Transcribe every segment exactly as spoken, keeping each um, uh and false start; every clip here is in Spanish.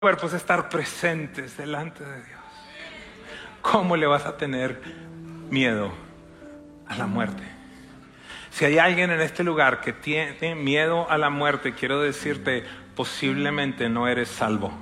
cuerpos, estar presentes delante de Dios. ¿Cómo le vas a tener miedo a la muerte? Si hay alguien en este lugar que tiene miedo a la muerte, quiero decirte, posiblemente no eres salvo.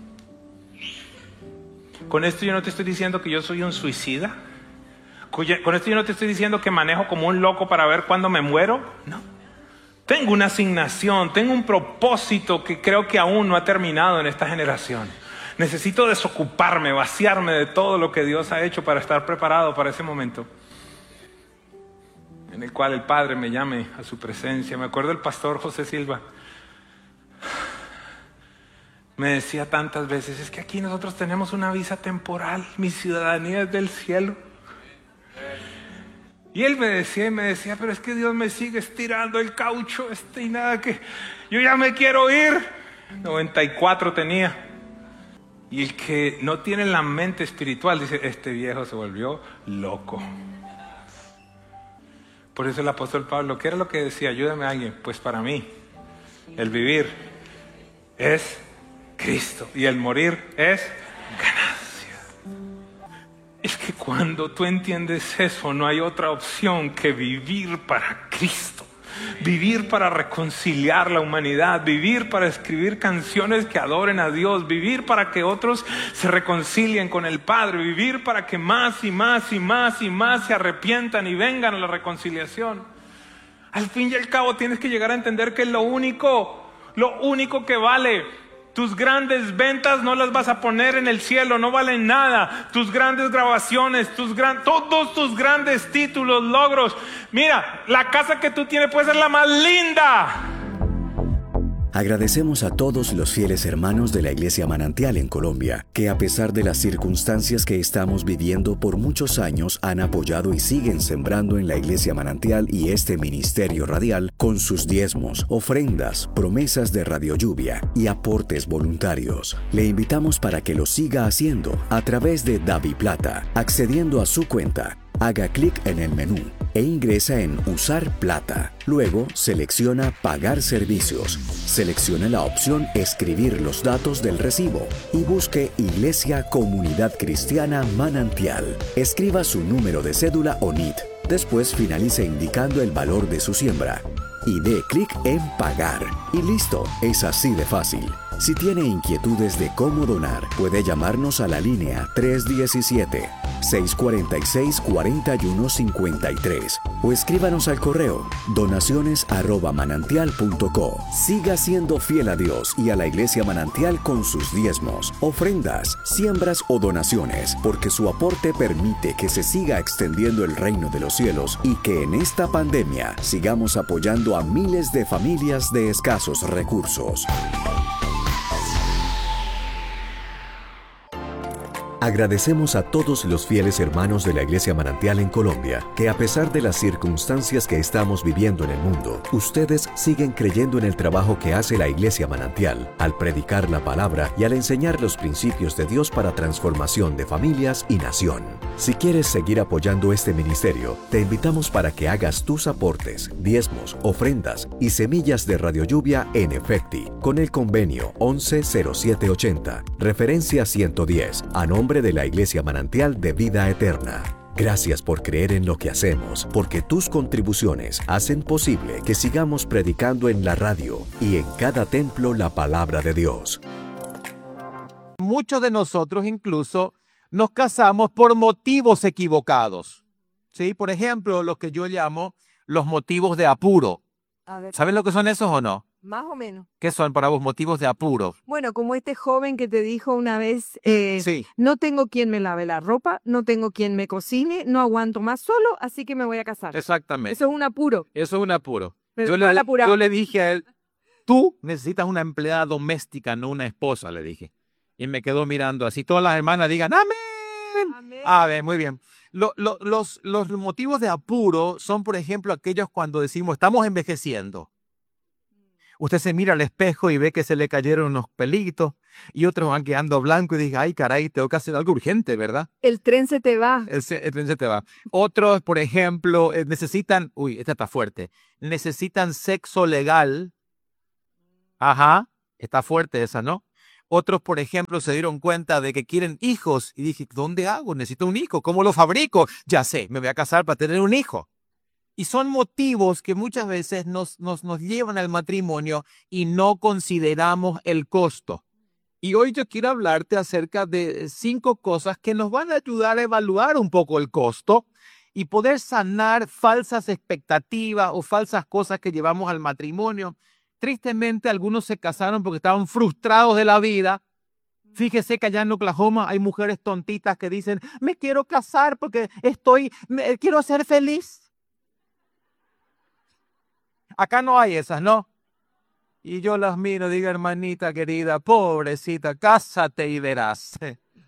Con esto yo no te estoy diciendo que yo soy un suicida. Con esto yo no te estoy diciendo que manejo como un loco para ver cuándo me muero. No. Tengo una asignación, tengo un propósito que creo que aún no ha terminado en esta generación. Necesito desocuparme, vaciarme de todo lo que Dios ha hecho para estar preparado para ese momento en el cual el Padre me llame a su presencia. Me acuerdo del pastor José Silva. Me decía tantas veces, es que aquí nosotros tenemos una visa temporal, mi ciudadanía es del cielo. Y él me decía y me decía, pero es que Dios me sigue estirando el caucho este y nada que... Yo ya me quiero ir. noventa y cuatro tenía. Y el que no tiene la mente espiritual dice, este viejo se volvió loco. Por eso el apóstol Pablo, ¿qué era lo que decía? Ayúdame a alguien. Pues para mí, el vivir es Cristo y el morir es ganancia. Es que cuando tú entiendes eso, no hay otra opción que vivir para Cristo. Vivir para reconciliar la humanidad, vivir para escribir canciones que adoren a Dios, vivir para que otros se reconcilien con el Padre, vivir para que más y más y más y más se arrepientan y vengan a la reconciliación. Al fin y al cabo tienes que llegar a entender que es lo único, lo único que vale. Tus grandes ventas no las vas a poner en el cielo, no valen nada. Tus grandes grabaciones, tus gran, todos tus grandes títulos, logros. Mira, la casa que tú tienes puede ser la más linda. Agradecemos a todos los fieles hermanos de la Iglesia Manantial en Colombia, que a pesar de las circunstancias que estamos viviendo por muchos años han apoyado y siguen sembrando en la Iglesia Manantial y este ministerio radial con sus diezmos, ofrendas, promesas de Radio Lluvia y aportes voluntarios. Le invitamos para que lo siga haciendo a través de DaviPlata, accediendo a su cuenta. Haga clic en el menú e ingresa en Usar Plata. Luego selecciona Pagar servicios. Seleccione la opción Escribir los datos del recibo y busque Iglesia Comunidad Cristiana Manantial. Escriba su número de cédula o N I T. Después finalice indicando el valor de su siembra y dé clic en Pagar. Y listo, es así de fácil. Si tiene inquietudes de cómo donar, puede llamarnos a la línea tres uno siete, seis cuatro seis, cuatro uno cinco tres o escríbanos al correo donaciones arroba manantial punto co. Siga siendo fiel a Dios y a la Iglesia Manantial con sus diezmos, ofrendas, siembras o donaciones, porque su aporte permite que se siga extendiendo el reino de los cielos y que en esta pandemia sigamos apoyando a miles de familias de escasos recursos. Agradecemos a todos los fieles hermanos de la Iglesia Manantial en Colombia, que a pesar de las circunstancias que estamos viviendo en el mundo, ustedes siguen creyendo en el trabajo que hace la Iglesia Manantial, al predicar la palabra y al enseñar los principios de Dios para transformación de familias y nación. Si quieres seguir apoyando este ministerio, te invitamos para que hagas tus aportes, diezmos, ofrendas y semillas de Radio Lluvia en Efecti, con el convenio once cero siete ochenta, referencia ciento diez, a nombre de la Iglesia Manantial de Vida Eterna. Gracias por creer en lo que hacemos, porque tus contribuciones hacen posible que sigamos predicando en la radio y en cada templo la palabra de Dios. Muchos de nosotros incluso nos casamos por motivos equivocados. ¿Sí? Por ejemplo, lo que yo llamo los motivos de apuro. A ver, ¿Saben lo que son esos o no? más o menos. ¿Qué son para vos motivos de apuro? Bueno, como este joven que te dijo una vez, eh, Sí. no tengo quien me lave la ropa, no tengo quien me cocine, no aguanto más solo, así que me voy a casar. Exactamente. Eso es un apuro. Eso es un apuro. Pero Yo le, mal apurado. yo le dije a él, tú necesitas una empleada doméstica, no una esposa, le dije. Y me quedó mirando así. Todas las hermanas digan, amén. Amén. A ver, muy bien. Lo- lo- los, los motivos de apuro son, por ejemplo, aquellos cuando decimos, estamos envejeciendo. Usted se mira al espejo y ve que se le cayeron unos pelitos y otros van quedando blancos y dice, ay, caray, tengo que hacer algo urgente, ¿verdad? El tren se te va. El, se- el tren se te va. Otros, por ejemplo, eh, necesitan, uy, esta está fuerte, necesitan sexo legal. Ajá, está fuerte esa, ¿no? Otros, por ejemplo, se dieron cuenta de que quieren hijos y dije, ¿dónde hago? Necesito un hijo. ¿Cómo lo fabrico? Ya sé, me voy a casar para tener un hijo. Y son motivos que muchas veces nos, nos, nos llevan al matrimonio y no consideramos el costo. Y hoy yo quiero hablarte acerca de cinco cosas que nos van a ayudar a evaluar un poco el costo y poder sanar falsas expectativas o falsas cosas que llevamos al matrimonio. Tristemente, algunos se casaron porque estaban frustrados de la vida. Fíjese que allá en Oklahoma hay mujeres tontitas que dicen, me quiero casar porque estoy, me, quiero ser feliz. Acá no hay esas, ¿no? Y yo las miro, digo, hermanita querida, pobrecita, cásate y verás.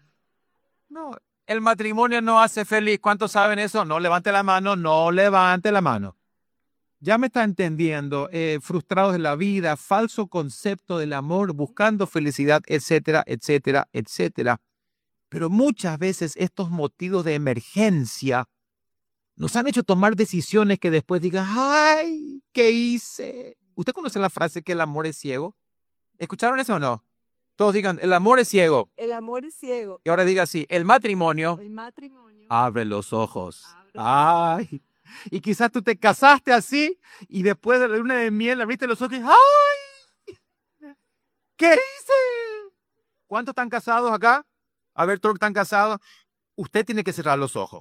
No, el matrimonio no hace feliz. ¿Cuántos saben eso? No levante la mano, no levante la mano. Ya me está entendiendo, eh, frustrados de la vida, falso concepto del amor, buscando felicidad, etcétera, etcétera, etcétera. Pero muchas veces estos motivos de emergencia nos han hecho tomar decisiones que después digan, ay, ¿qué hice? ¿Usted conoce la frase que el amor es ciego? ¿Escucharon eso o no? Todos digan, el amor es ciego. El amor es ciego. Y ahora diga así, el matrimonio El matrimonio. abre los ojos. Abre. Ay. Y quizás tú te casaste así y después de la luna de miel abriste los ojos y ¡ay! ¿Qué hice? ¿Cuántos están casados acá? A ver, todos están casados. Usted tiene que cerrar los ojos.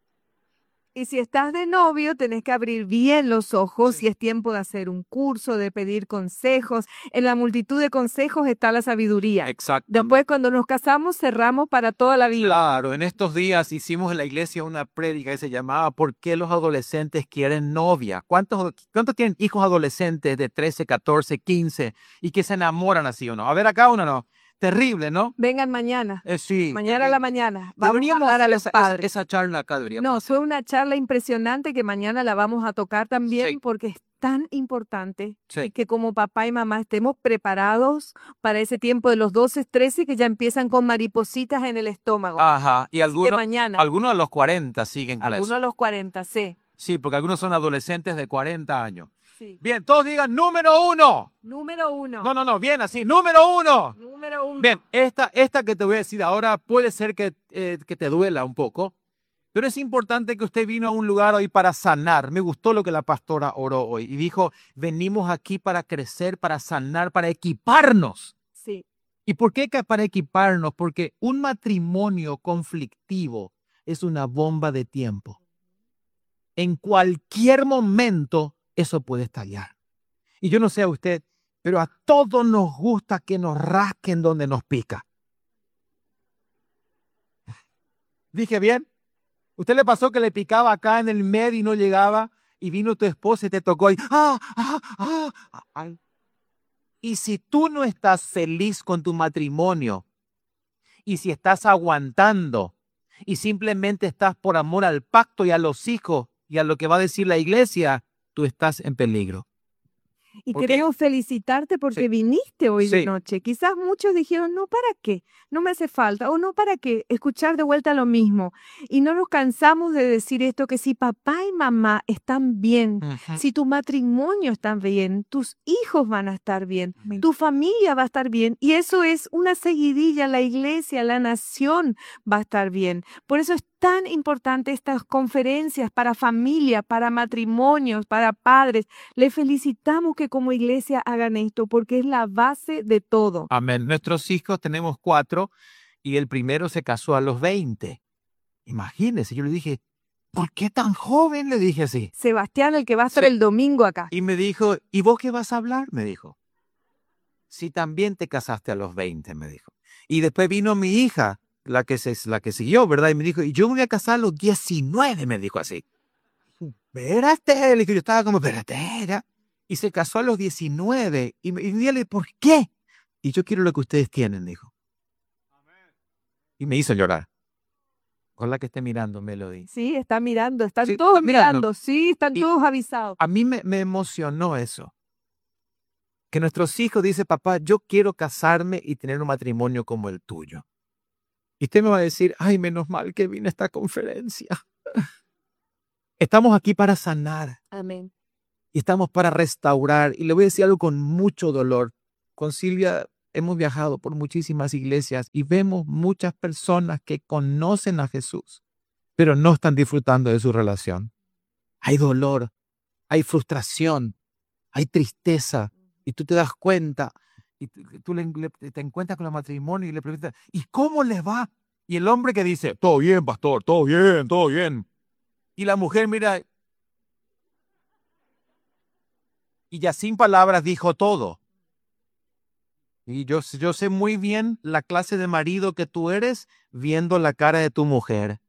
Y si estás de novio, tenés que abrir bien los ojos y es tiempo de hacer un curso, de pedir consejos. En la multitud de consejos está la sabiduría. Exacto. Después, cuando nos casamos, cerramos para toda la vida. Claro, en estos días hicimos en la iglesia una prédica que se llamaba ¿Por qué los adolescentes quieren novia? ¿Cuántos, cuántos tienen hijos adolescentes de trece, catorce, quince y que se enamoran así o no? A ver, acá uno no. Terrible, ¿no? Vengan mañana. Eh, sí. Mañana a la mañana. Vamos a Deberíamos hablar a hacer los esa, padres. esa, esa charla acá deberíamos. No, fue una charla impresionante que mañana la vamos a tocar también Sí. porque es tan importante Sí. que como papá y mamá estemos preparados para ese tiempo de los doce, trece que ya empiezan con maripositas en el estómago. Ajá, y de algunos, mañana. algunos a los cuarenta siguen con Algunos eso. a los cuarenta, sí. Sí, porque algunos son adolescentes de cuarenta años. sí. Bien, todos digan número uno. Número uno. No, no, no, bien así, número uno. Número uno. Bien, esta, esta que te voy a decir ahora puede ser que, eh, que te duela un poco, pero es importante que usted vino a un lugar hoy para sanar. Me gustó lo que la pastora oró hoy y dijo, venimos aquí para crecer, para sanar, para equiparnos. Sí. ¿Y por qué que para equiparnos? Porque un matrimonio conflictivo es una bomba de tiempo. En cualquier momento eso puede estallar. Y yo no sé a usted, pero a todos nos gusta que nos rasquen donde nos pica. ¿Dije bien? ¿Usted le pasó que le picaba acá en el medio y no llegaba? Y vino tu esposa y te tocó y ¡ah, ah, ah! Ay. Y si tú no estás feliz con tu matrimonio, y si estás aguantando, y simplemente estás por amor al pacto y a los hijos, y a lo que va a decir la iglesia, tú estás en peligro. Y ¿Por qué? queremos felicitarte porque Sí. viniste hoy de Sí. noche. Quizás muchos dijeron, no, ¿para qué? No me hace falta. O no, ¿para qué? Escuchar de vuelta lo mismo. Y no nos cansamos de decir esto, que si papá y mamá están bien, Ujú. si tu matrimonio está bien, tus hijos van a estar bien, Amén. tu familia va a estar bien. Y eso es una seguidilla, la iglesia, la nación va a estar bien. Por eso es tan importante estas conferencias para familia, para matrimonios, para padres. Le felicitamos que como iglesia hagan esto porque es la base de todo. Amén. Nuestros hijos tenemos cuatro y el primero se casó a los veinte. Imagínese, yo le dije, ¿por qué tan joven? Le dije así. Sebastián, el que va a estar Sí. el domingo acá. Y me dijo, ¿y vos qué vas a hablar? Me dijo. Si también te casaste a los veinte, me dijo. Y después vino mi hija, la que, se, la que siguió, ¿verdad? Y me dijo, y yo me voy a casar a los diecinueve, me dijo así. Espérate, le dije, yo estaba como, espérate, era. Y se casó a los diecinueve. Y me y dile, ¿por qué? Y yo quiero lo que ustedes tienen, dijo. Y me hizo llorar. Con la que esté mirando, Melody. Sí, está mirando, están Sí, todos está mirando. mirando, sí, están Y- todos avisados. A mí me, me emocionó eso. Que nuestros hijos dicen, papá, yo quiero casarme y tener un matrimonio como el tuyo. Y usted me va a decir, ay, menos mal que vine a esta conferencia. Estamos aquí para sanar Amén. y estamos para restaurar. Y le voy a decir algo con mucho dolor. Con Silvia hemos viajado por muchísimas iglesias y vemos muchas personas que conocen a Jesús, pero no están disfrutando de su relación. Hay dolor, hay frustración, hay tristeza, y tú te das cuenta, y tú, tú le, le- te encuentras con el matrimonio y le preguntas, ¿y cómo les va? Y el hombre que dice, todo bien, pastor, todo bien, todo bien. Y la mujer mira, y ya sin palabras dijo todo. Y yo, yo sé muy bien la clase de marido que tú eres viendo la cara de tu mujer.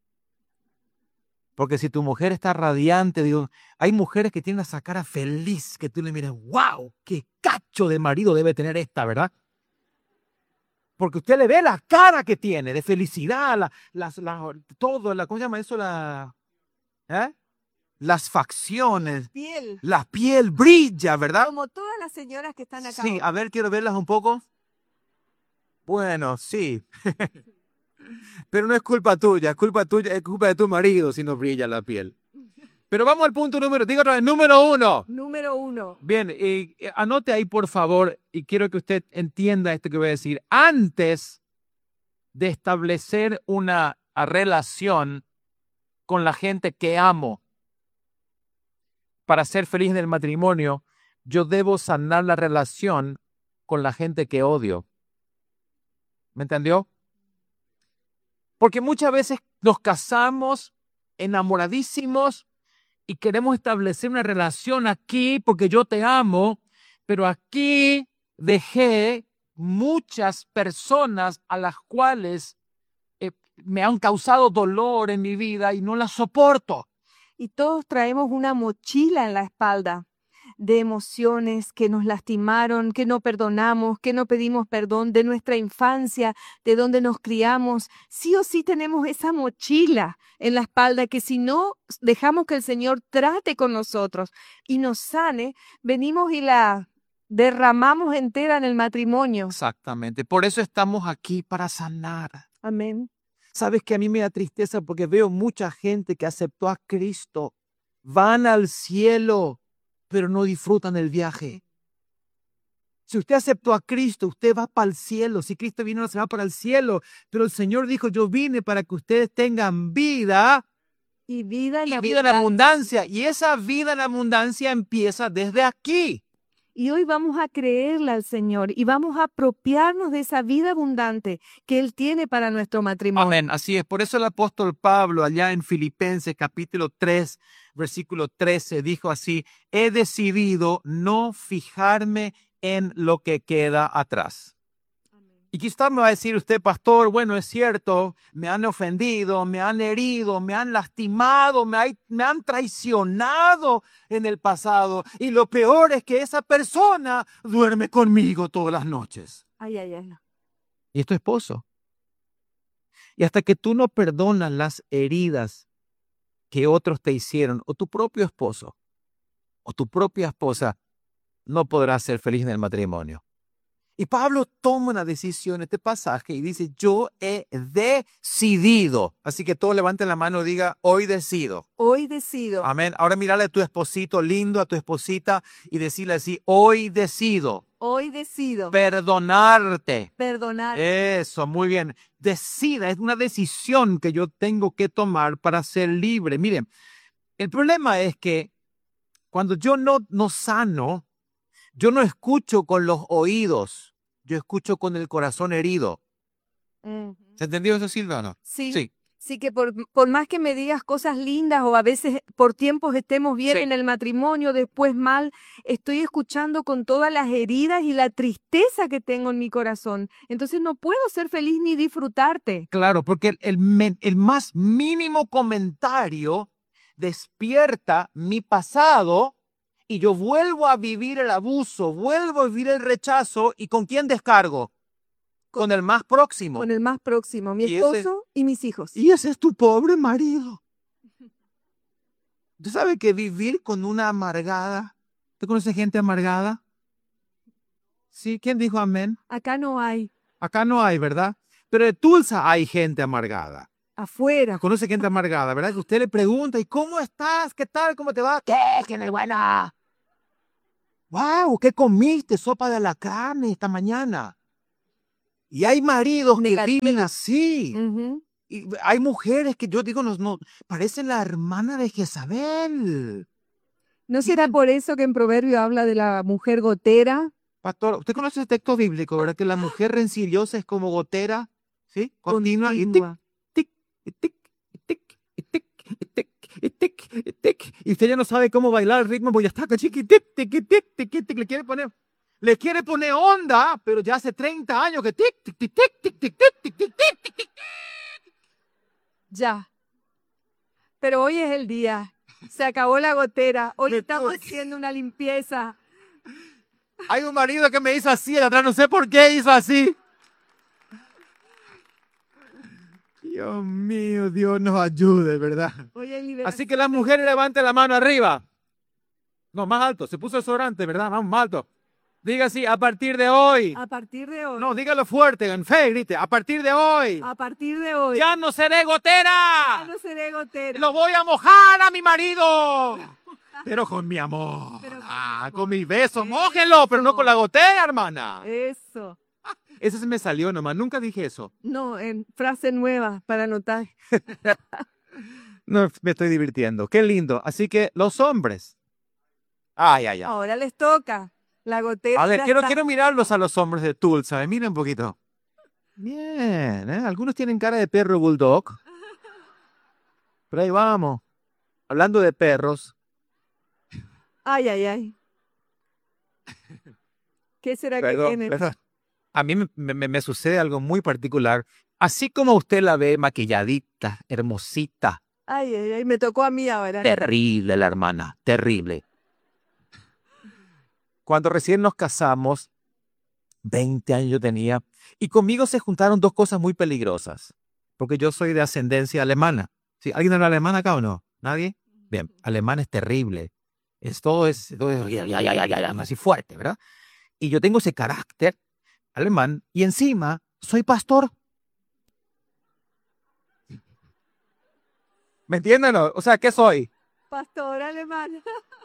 Porque si tu mujer está radiante, digo, hay mujeres que tienen esa cara feliz, que tú le miras, wow, qué cacho de marido debe tener esta, ¿verdad? Porque usted le ve la cara que tiene de felicidad, la, las, la- todo, la, ¿cómo se llama eso? La, ¿eh? Las facciones, Piel. la piel brilla, ¿verdad? Como todas las señoras que están acá. Sí, a ver, quiero verlas un poco. Bueno, sí. Pero no es culpa tuya, es culpa tuya, es culpa de tu marido si no brilla la piel. Pero vamos al punto número, digo otra vez, número uno. Número uno. Bien, y, y anote ahí por favor, y quiero que usted entienda esto que voy a decir. Antes de establecer una relación con la gente que amo para ser feliz en el matrimonio, yo debo sanar la relación con la gente que odio. ¿Me entendió? Porque muchas veces nos casamos enamoradísimos y queremos establecer una relación aquí porque yo te amo, pero aquí dejé muchas personas a las cuales eh, me han causado dolor en mi vida y no las soporto. Y todos traemos una mochila en la espalda de emociones que nos lastimaron, que no perdonamos, que no pedimos perdón de nuestra infancia, de donde nos criamos. Sí o sí tenemos esa mochila en la espalda que si no dejamos que el Señor trate con nosotros y nos sane, venimos y la derramamos entera en el matrimonio. Exactamente. Por eso estamos aquí, para sanar. Amén. Sabes que a mí me da tristeza porque veo mucha gente que aceptó a Cristo, van al cielo, pero no disfrutan el viaje. Si usted aceptó a Cristo, usted va para el cielo. Si Cristo vino, se va para el cielo. Pero el Señor dijo, yo vine para que ustedes tengan vida Y vida en y vida en abundancia. Y esa vida en abundancia empieza desde aquí. Y hoy vamos a creerle al Señor y vamos a apropiarnos de esa vida abundante que Él tiene para nuestro matrimonio. Amén. Así es. Por eso el apóstol Pablo, allá en Filipenses capítulo tres, versículo trece, dijo así: he decidido no fijarme en lo que queda atrás. Y quizás me va a decir usted, pastor, bueno, es cierto, me han ofendido, me han herido, me han lastimado, me, hay- me han traicionado en el pasado. Y lo peor es que esa persona duerme conmigo todas las noches. Ay, ay, ay. Y es tu esposo. Y hasta que tú no perdonas las heridas que otros te hicieron, o tu propio esposo, o tu propia esposa, no podrás ser feliz en el matrimonio. Y Pablo toma una decisión en este pasaje y dice, yo he decidido. Así que todos levanten la mano y diga, hoy decido. Hoy decido. Amén. Ahora mírale a tu esposito lindo, a tu esposita, y decirle así, hoy decido Hoy decido perdonarte. perdonar. Eso, muy bien. Decida, es una decisión que yo tengo que tomar para ser libre. Miren, el problema es que cuando yo no, no sano, yo no escucho con los oídos, yo escucho con el corazón herido. Ujú. ¿Se entendió eso, Silvia, o no? Sí. Sí. Sí, que por, por más que me digas cosas lindas o a veces por tiempos estemos bien Sí. en el matrimonio, después mal, estoy escuchando con todas las heridas y la tristeza que tengo en mi corazón. Entonces no puedo ser feliz ni disfrutarte. Claro, porque el, el men- el más mínimo comentario despierta mi pasado y yo vuelvo a vivir el abuso, vuelvo a vivir el rechazo. ¿Y con quién descargo? Con el más próximo. Con el más próximo, mi Y ese- esposo y mis hijos. Y ese es tu pobre marido. ¿Tú sabes que vivir con una amargada? ¿Tú conoces gente amargada? Sí, ¿quién dijo amén? Acá no hay, Acá no hay, ¿verdad? Pero en Tulsa hay gente amargada. afuera. Conoce gente amargada, ¿verdad? Que usted le pregunta, ¿y cómo estás? ¿Qué tal? ¿Cómo te va? ¿Qué? ¿Qué no es buena? ¡Wow! ¿Qué comiste? Sopa de alacrán esta mañana. Y hay maridos que Negativo. viven así. Ujú. Y hay mujeres que yo digo, no, no, parecen la hermana de Jezabel. ¿No será por eso que en Proverbio habla de la mujer gotera? Pastor, usted conoce el texto bíblico, ¿verdad? Que la mujer rencillosa es como gotera, ¿sí? Continua y tic, Continua. tic, y tic, y tic, y tic, y tic, y tic, y tic. Y usted ya no sabe cómo bailar el ritmo, pues ya está, chiqui, tic, tic, tic, tic, tic, tic, le quiere poner, le quiere poner onda, pero ya hace treinta años que tic, tic, tic, tic, tic, tic, tic, tic, tic, tic, tic, tic. Ya. Pero hoy es el día. Se acabó la gotera. Hoy Me estamos tuve que- haciendo una limpieza. Hay un marido que me hizo así, el atrás no sé por qué hizo así. Dios mío, Dios nos ayude, ¿verdad? Hoy hay liberación. Así que las mujeres levanten la mano arriba. No, más alto. Se puso desodorante, ¿verdad? Vamos, más alto. Diga así, a partir de hoy. A partir de hoy. No, dígalo fuerte, en fe, grite. A partir de hoy. A partir de hoy. Ya no seré Ya gotera. no seré gotera. Lo voy a mojar a mi marido. Pero con mi amor. Pero con Ah, mi con amor. mis besos. Mójenlo, pero no con la gotera, hermana. Eso. Ese se me salió nomás. Nunca dije eso. No, en frase nueva para anotar. No, me estoy divirtiendo. Qué lindo. Así que los hombres. Ay, ay, ay. Ahora les toca. La gotera. A ver, ya quiero, está. quiero mirarlos a los hombres de Tulsa. Miren un poquito. Bien, ¿eh? Algunos tienen cara de perro bulldog. Pero ahí vamos. Hablando de perros. Ay, ay, ay. ¿Qué será que Perdón, tiene? perdón. A mí me, me- me sucede algo muy particular. Así como usted la ve maquilladita, hermosita. Ay, ay, ay. Me tocó a mí ahora. Terrible la hermana, terrible. Cuando recién nos casamos, veinte años yo tenía, y conmigo se juntaron dos cosas muy peligrosas, porque yo soy de ascendencia alemana. ¿Sí? ¿Alguien habla alemán acá o no? ¿Nadie? Bien, alemán es terrible. Es todo es, todo es ya, ya, ya, ya, ya, así fuerte, ¿verdad? Y yo tengo ese carácter alemán, y encima soy pastor. ¿Me entienden? o no? O sea, ¿qué soy? Pastor alemán.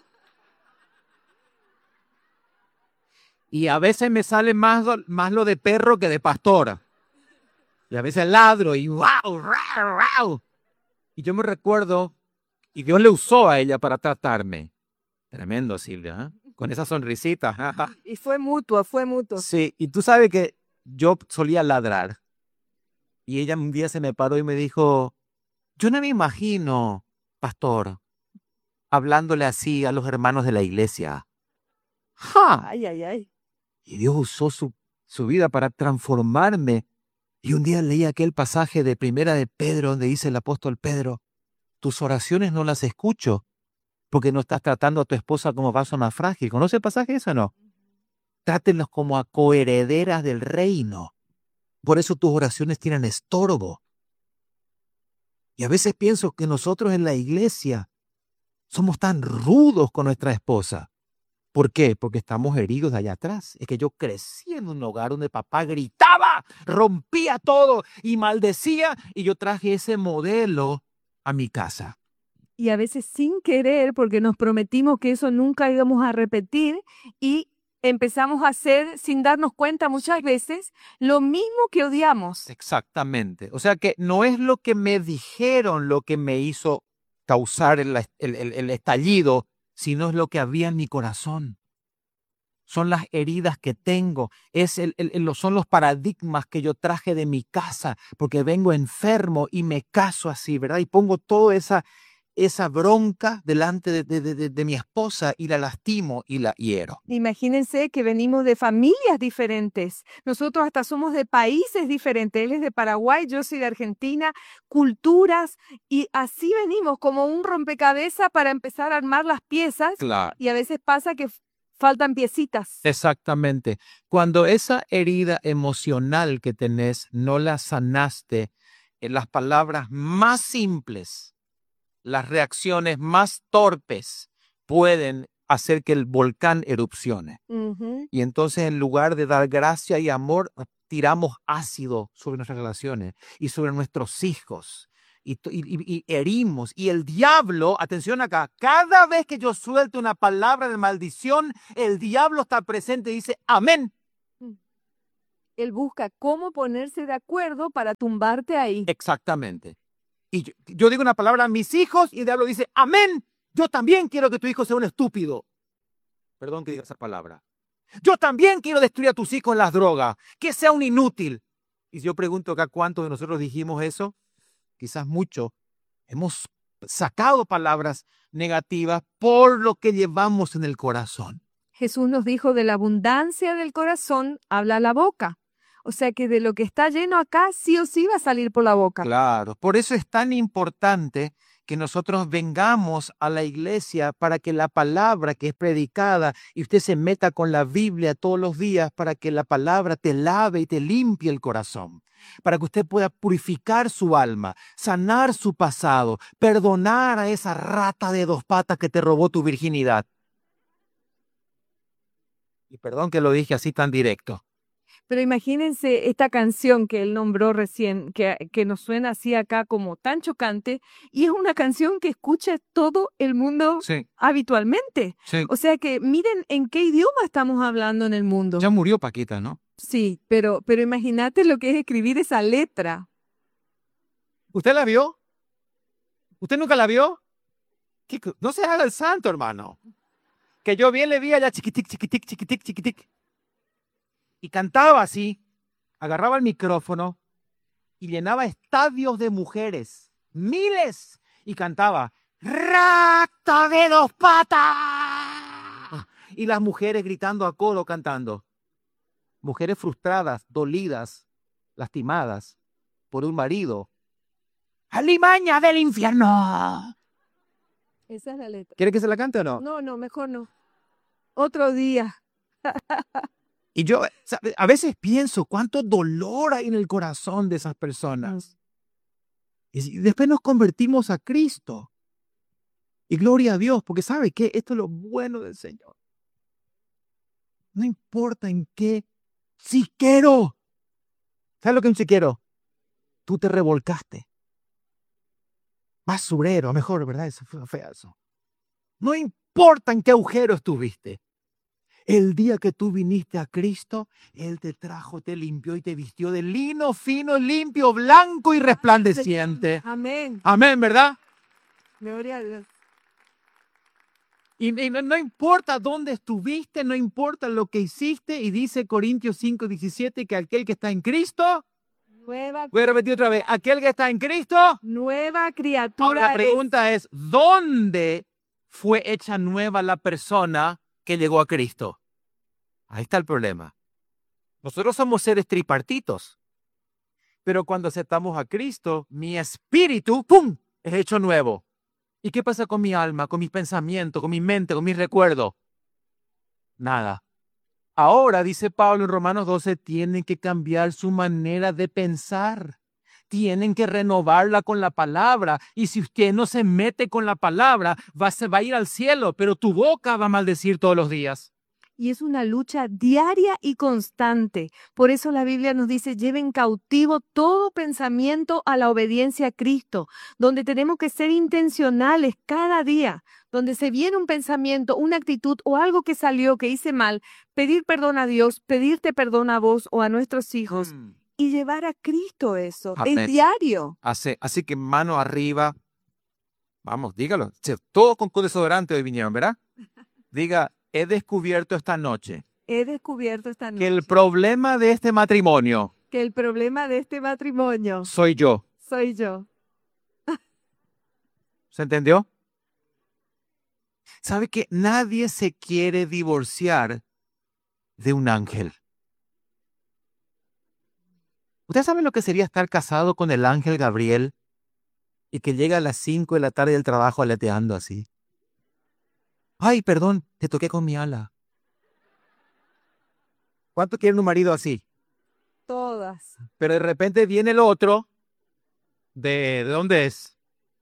Y a veces me sale más, lo- más lo de perro que de pastora. Y a veces ladro y wow, rau, rau. Y yo me recuerdo, y Dios le usó a ella para tratarme. Tremendo, Silvia, ¿eh? Con esa sonrisita. jaja. Y fue mutuo, fue mutuo. Sí, y tú sabes que yo solía ladrar. Y ella un día se me paró y me dijo, yo no me imagino, pastor, hablándole así a los hermanos de la iglesia. ¡Ja! Ay, ay, ay. Y Dios usó su, su vida para transformarme. Y un día leí aquel pasaje de Primera de Pedro donde dice el apóstol Pedro, tus oraciones no las escucho porque no estás tratando a tu esposa como vaso más frágil. ¿Conoce el pasaje ese o no? Trátenlos como a coherederas del reino. Por eso tus oraciones tienen estorbo. Y a veces pienso que nosotros en la iglesia somos tan rudos con nuestra esposa. ¿Por qué? Porque estamos heridos de allá atrás. Es que yo crecí en un hogar donde papá gritaba, rompía todo y maldecía, y yo traje ese modelo a mi casa. Y a veces sin querer, porque nos prometimos que eso nunca íbamos a repetir y empezamos a hacer, sin darnos cuenta muchas veces, lo mismo que odiamos. Exactamente. O sea que no es lo que me dijeron lo que me hizo causar el, el- el- el estallido, sino es lo que había en mi corazón. Son las heridas que tengo, es el, el- el- son los paradigmas que yo traje de mi casa, porque vengo enfermo y me caso así, ¿verdad? Y pongo toda esa, esa bronca delante de, de- de- de- de mi esposa y la lastimo y la hiero. Imagínense que venimos de familias diferentes. Nosotros hasta somos de países diferentes. Él es de Paraguay, yo soy de Argentina, culturas, y así venimos como un rompecabezas para empezar a armar las piezas. Claro. Y a veces pasa que f- faltan piecitas. Exactamente. Cuando esa herida emocional que tenés no la sanaste, en las palabras más simples, las reacciones más torpes pueden hacer que el volcán erupcione. Ujú. Y entonces en lugar de dar gracia y amor, tiramos ácido sobre nuestras relaciones y sobre nuestros hijos. Y, to- y- y- y herimos. Y el diablo, atención acá, cada vez que yo suelto una palabra de maldición, el diablo está presente y dice, amén. Mm. Él busca cómo ponerse de acuerdo para tumbarte ahí. Exactamente. Y yo, yo digo una palabra a mis hijos y el diablo dice, amén, yo también quiero que tu hijo sea un estúpido. Perdón que diga esa palabra. Yo también quiero destruir a tus hijos en las drogas, que sea un inútil. Y si yo pregunto acá cuántos de nosotros dijimos eso, quizás muchos, hemos sacado palabras negativas por lo que llevamos en el corazón. Jesús nos dijo, de la abundancia del corazón habla la boca. O sea que de lo que está lleno acá, sí o sí va a salir por la boca. Claro, por eso es tan importante que nosotros vengamos a la iglesia para que la palabra que es predicada y usted se meta con la Biblia todos los días para que la palabra te lave y te limpie el corazón, para que usted pueda purificar su alma, sanar su pasado, perdonar a esa rata de dos patas que te robó tu virginidad. Y perdón que lo dije así tan directo. Pero imagínense esta canción que él nombró recién, que, que nos suena así acá como tan chocante, y es una canción que escucha todo el mundo Sí, habitualmente. sí. O sea que miren en qué idioma estamos hablando en el mundo. Ya murió Paquita, ¿no? Sí, pero, pero imagínate lo que es escribir esa letra. ¿Usted la vio? ¿Usted nunca la vio? ¿Qué co- No se haga el santo, hermano. Que yo bien le vi allá chiquitic, chiquitic, chiquitic, chiquitic. Y cantaba así, agarraba el micrófono y llenaba estadios de mujeres, miles, y cantaba, ¡Rata de dos patas! Y las mujeres gritando a coro cantando. Mujeres frustradas, dolidas, lastimadas por un marido. ¡Alimaña del infierno! Esa es la letra. ¿Quiere que se la cante o no? No, no, mejor no. Otro día. Y yo ¿sabe? A veces pienso cuánto dolor hay en el corazón de esas personas. Y si- después nos convertimos a Cristo. Y gloria a Dios, porque ¿sabe qué? Esto es lo bueno del Señor. No importa en qué chiquero. ¿Sabes lo que es un chiquero? Tú te revolcaste. Basurero, mejor, ¿verdad? Eso fue feo eso. No importa en qué agujero estuviste. El día que tú viniste a Cristo, Él te trajo, te limpió y te vistió de lino fino, limpio, blanco y resplandeciente. Amén. Amén, ¿verdad? Gloria a Dios. Y, y no, no importa dónde estuviste, no importa lo que hiciste. Y dice Corintios cinco diecisiete que aquel que está en Cristo, Nueva, voy a repetir otra vez, aquel que está en Cristo. nueva Ahora criatura. la es. pregunta es, ¿dónde fue hecha nueva la persona que llegó a Cristo? Ahí está el problema. Nosotros somos seres tripartitos, pero cuando aceptamos a Cristo, mi espíritu, ¡pum!, es hecho nuevo. ¿Y qué pasa con mi alma, con mis pensamientos, con mi mente, con mis recuerdos? Nada. Ahora, dice Pablo en Romanos doce, tienen que cambiar su manera de pensar. Tienen que renovarla con la palabra. Y si usted no se mete con la palabra, va, se va a ir al cielo, pero tu boca va a maldecir todos los días. Y es una lucha diaria y constante. Por eso la Biblia nos dice, lleven cautivo todo pensamiento a la obediencia a Cristo, donde tenemos que ser intencionales cada día, donde se viene un pensamiento, una actitud o algo que salió, que hice mal, pedir perdón a Dios, pedirte perdón a vos o a nuestros hijos Mm. y llevar a Cristo eso. Amén. Es diario. Así, así que mano arriba. Vamos, dígalo. Sí, todos con desodorante hoy vinieron, ¿verdad? Diga, he descubierto esta noche He descubierto esta noche que el problema de este matrimonio que el problema de este matrimonio soy yo. soy yo. ¿Se entendió? ¿Sabe que nadie se quiere divorciar de un ángel? ¿Usted sabe lo que sería estar casado con el ángel Gabriel y que llega a las cinco de la tarde del trabajo aleteando así? Ay, perdón, te toqué con mi ala. ¿Cuánto quieren un marido así? Todas. Pero de repente viene el otro. ¿De, de dónde es?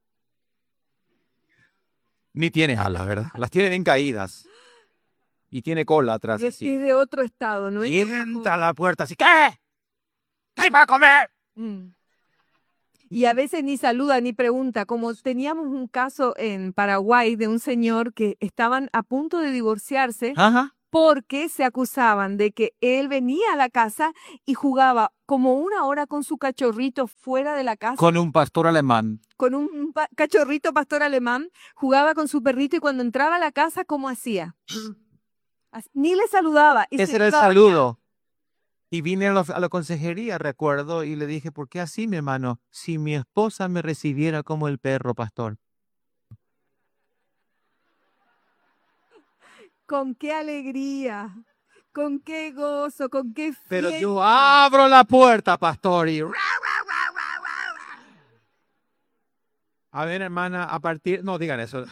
Ni tiene alas, ¿verdad? Las tiene bien caídas. Y tiene cola atrás. Es así. de otro estado, ¿no? Y entra a la puerta así. ¿Qué? ¿Qué va a comer? Mm. Y a veces ni saluda ni pregunta, como teníamos un caso en Paraguay de un señor que estaban a punto de divorciarse Ajá. porque se acusaban de que él venía a la casa y jugaba como una hora con su cachorrito fuera de la casa. Con un pastor alemán. Con un pa- cachorrito pastor alemán, jugaba con su perrito y cuando entraba a la casa, ¿cómo hacía? Así, ni le saludaba. Y Ese se era el iba a bañar. saludo. Y vine a la, a la consejería, recuerdo, y le dije, ¿por qué así, mi hermano? Si mi esposa me recibiera como el perro, pastor. Con qué alegría, con qué gozo, con qué fiesta. Pero yo abro la puerta, pastor, y... A ver, hermana, a partir... No, digan eso.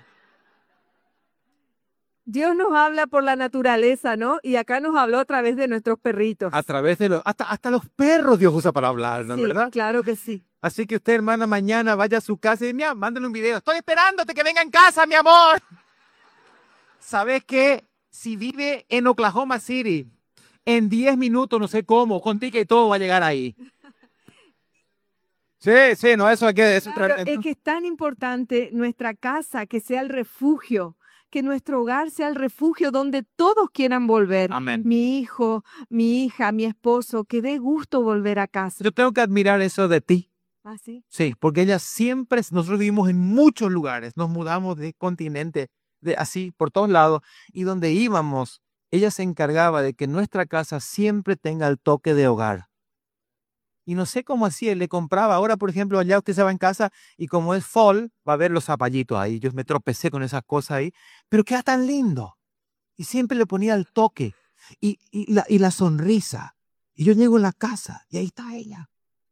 Dios nos habla por la naturaleza, ¿no? Y acá nos habló a través de nuestros perritos. A través de los... Hasta, hasta los perros Dios usa para hablar, ¿no? Sí, ¿Verdad? claro que sí. Así que usted, hermana, mañana vaya a su casa y mira, mándale un video. Estoy esperándote que venga en casa, mi amor. ¿Sabes qué? Si vive en Oklahoma City, en diez minutos, no sé cómo, con ticket y todo va a llegar ahí. Sí, sí, no, eso hay que... Eso Claro, es que es tan importante nuestra casa que sea el refugio, que nuestro hogar sea el refugio donde todos quieran volver. Amén. Mi hijo, mi hija, mi esposo, que dé gusto volver a casa. Yo tengo que admirar eso de ti. ¿Ah, sí? Sí, porque ella siempre, nosotros vivimos en muchos lugares, nos mudamos de continente, de así, por todos lados, y donde íbamos, ella se encargaba de que nuestra casa siempre tenga el toque de hogar. Y no sé cómo hacía, él le compraba. Ahora, por ejemplo, allá usted se va en casa y como es fall, va a ver los zapallitos ahí. Yo me tropecé con esas cosas ahí, pero queda tan lindo. Y siempre le ponía el toque y, y, la, y la sonrisa. Y yo llego a la casa y ahí está ella.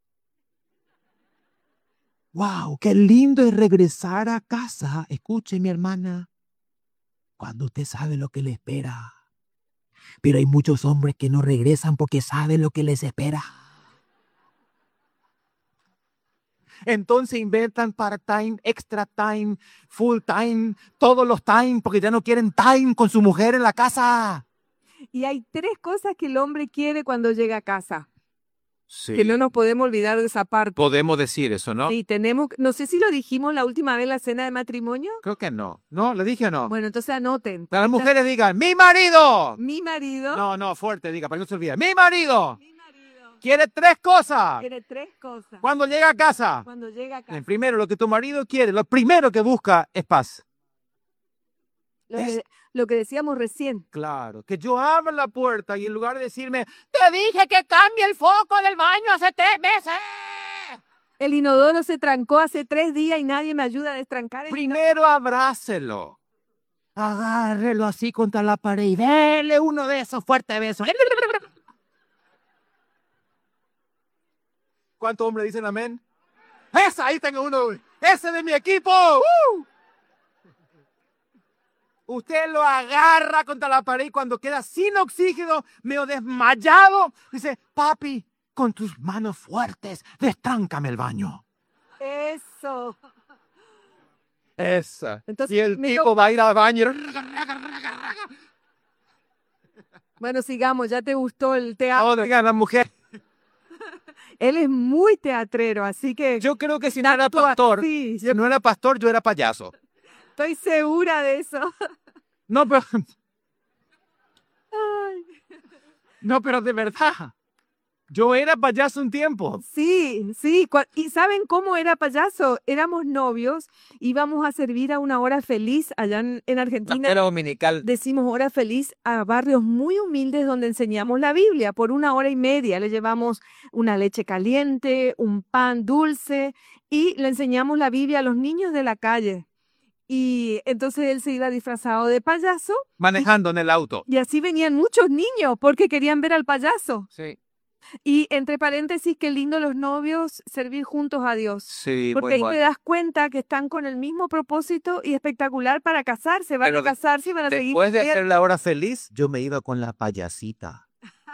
¡Wow! ¡Qué lindo es regresar a casa! Escuche, mi hermana, cuando usted sabe lo que le espera. Pero hay muchos hombres que no regresan porque saben lo que les espera. Entonces inventan part-time, extra time, full time, todos los time, porque ya no quieren time con su mujer en la casa. Y hay tres cosas que el hombre quiere cuando llega a casa, Sí. que no nos podemos olvidar de esa parte. Podemos decir eso, ¿no? Sí, tenemos, no sé si lo dijimos la última vez en la cena de matrimonio. Creo que no. ¿No? ¿Le dije o no? Bueno, entonces anoten. Las mujeres digan, ¡mi marido! Mi marido. No, no, fuerte, diga, para que no se olvide. ¡Mi marido! Mi marido Quiere tres cosas. quiere tres cosas Cuando llega a casa. cuando llega a casa. El primero, lo que tu marido quiere, lo primero que busca es paz. Lo que, lo que decíamos recién. Claro, que yo abra la puerta y en lugar de decirme, te dije que cambie el foco del baño hace tres meses. El inodoro se trancó hace tres días y nadie me ayuda a destrancar el inodoro. Primero abrácelo. Agárrelo así contra la pared y dele uno de esos fuertes besos. ¿Cuántos hombres dicen amén? ¡Esa! Ahí tengo uno. ¡Ese de mi equipo! ¡Uh! Usted lo agarra contra la pared y cuando queda sin oxígeno, medio desmayado, dice, papi, con tus manos fuertes, destráncame el baño. Eso. Esa. Entonces, y el me tipo to- va a ir al baño. Bueno, sigamos, ya te gustó el teatro. No, diga la mujer. Él es muy teatrero, así que Yo creo que si no era actúa pastor, así. si no era pastor, yo era payaso. Estoy segura de eso. No, pero, Ay, no, pero de verdad. Yo era payaso un tiempo. sí, sí. cua- ¿Y saben cómo era payaso? Éramos novios, íbamos a servir a una hora feliz allá en, en Argentina. Era dominical. Decimos hora feliz a barrios muy humildes donde enseñamos la Biblia. Por una hora y media le llevamos una leche caliente, un pan dulce y le enseñamos la Biblia a los niños de la calle. Y entonces él se iba disfrazado de payaso Manejando en el auto. y así venían muchos niños porque querían ver al payaso. Sí. Y entre paréntesis, qué lindo los novios servir juntos a Dios. Sí, Porque ahí te das cuenta que están con el mismo propósito y espectacular para casarse. Van Pero a de- casarse y van a seguir. Después de bien. hacer la hora feliz, yo me iba con la payasita.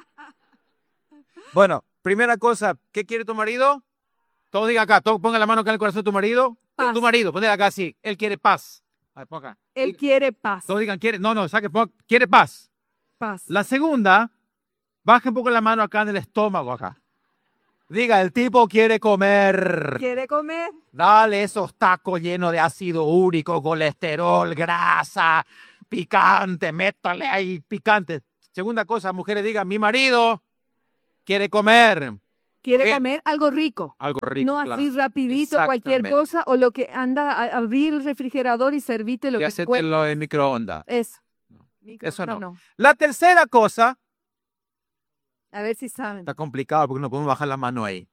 Bueno, primera cosa, ¿qué quiere tu marido? Todos digan acá, todos pongan la mano acá en el corazón de tu marido. Paz. Tu marido, ponle acá así. Él quiere paz. A ver, pon acá. Él quiere paz. Todos digan, quiere. No, no, saque, pon- quiere paz. Paz. La segunda, baje un poco la mano acá en el estómago acá. Diga, el tipo quiere comer. ¿Quiere comer? Dale esos tacos llenos de ácido úrico, colesterol, grasa, picante, métale ahí picante. Segunda cosa, mujeres digan, mi marido quiere comer. Quiere Eh, comer algo rico. Algo rico, No claro. así rapidito, cualquier Exactamente. cosa, o lo que anda a abrir el refrigerador y servirte lo Y que hacértelo en microondas. Eso. Eso no. no. La tercera cosa, A ver si saben. está complicado porque no podemos bajar la mano ahí.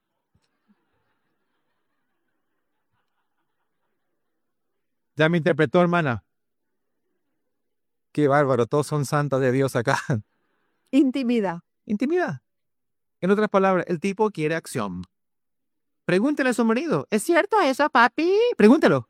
¿Ya me interpretó, hermana? Qué bárbaro, todos son santos de Dios acá. Intimidad. Intimidad. En otras palabras, el tipo quiere acción. Pregúntele a su marido, ¿es cierto eso, papi? Pregúntelo.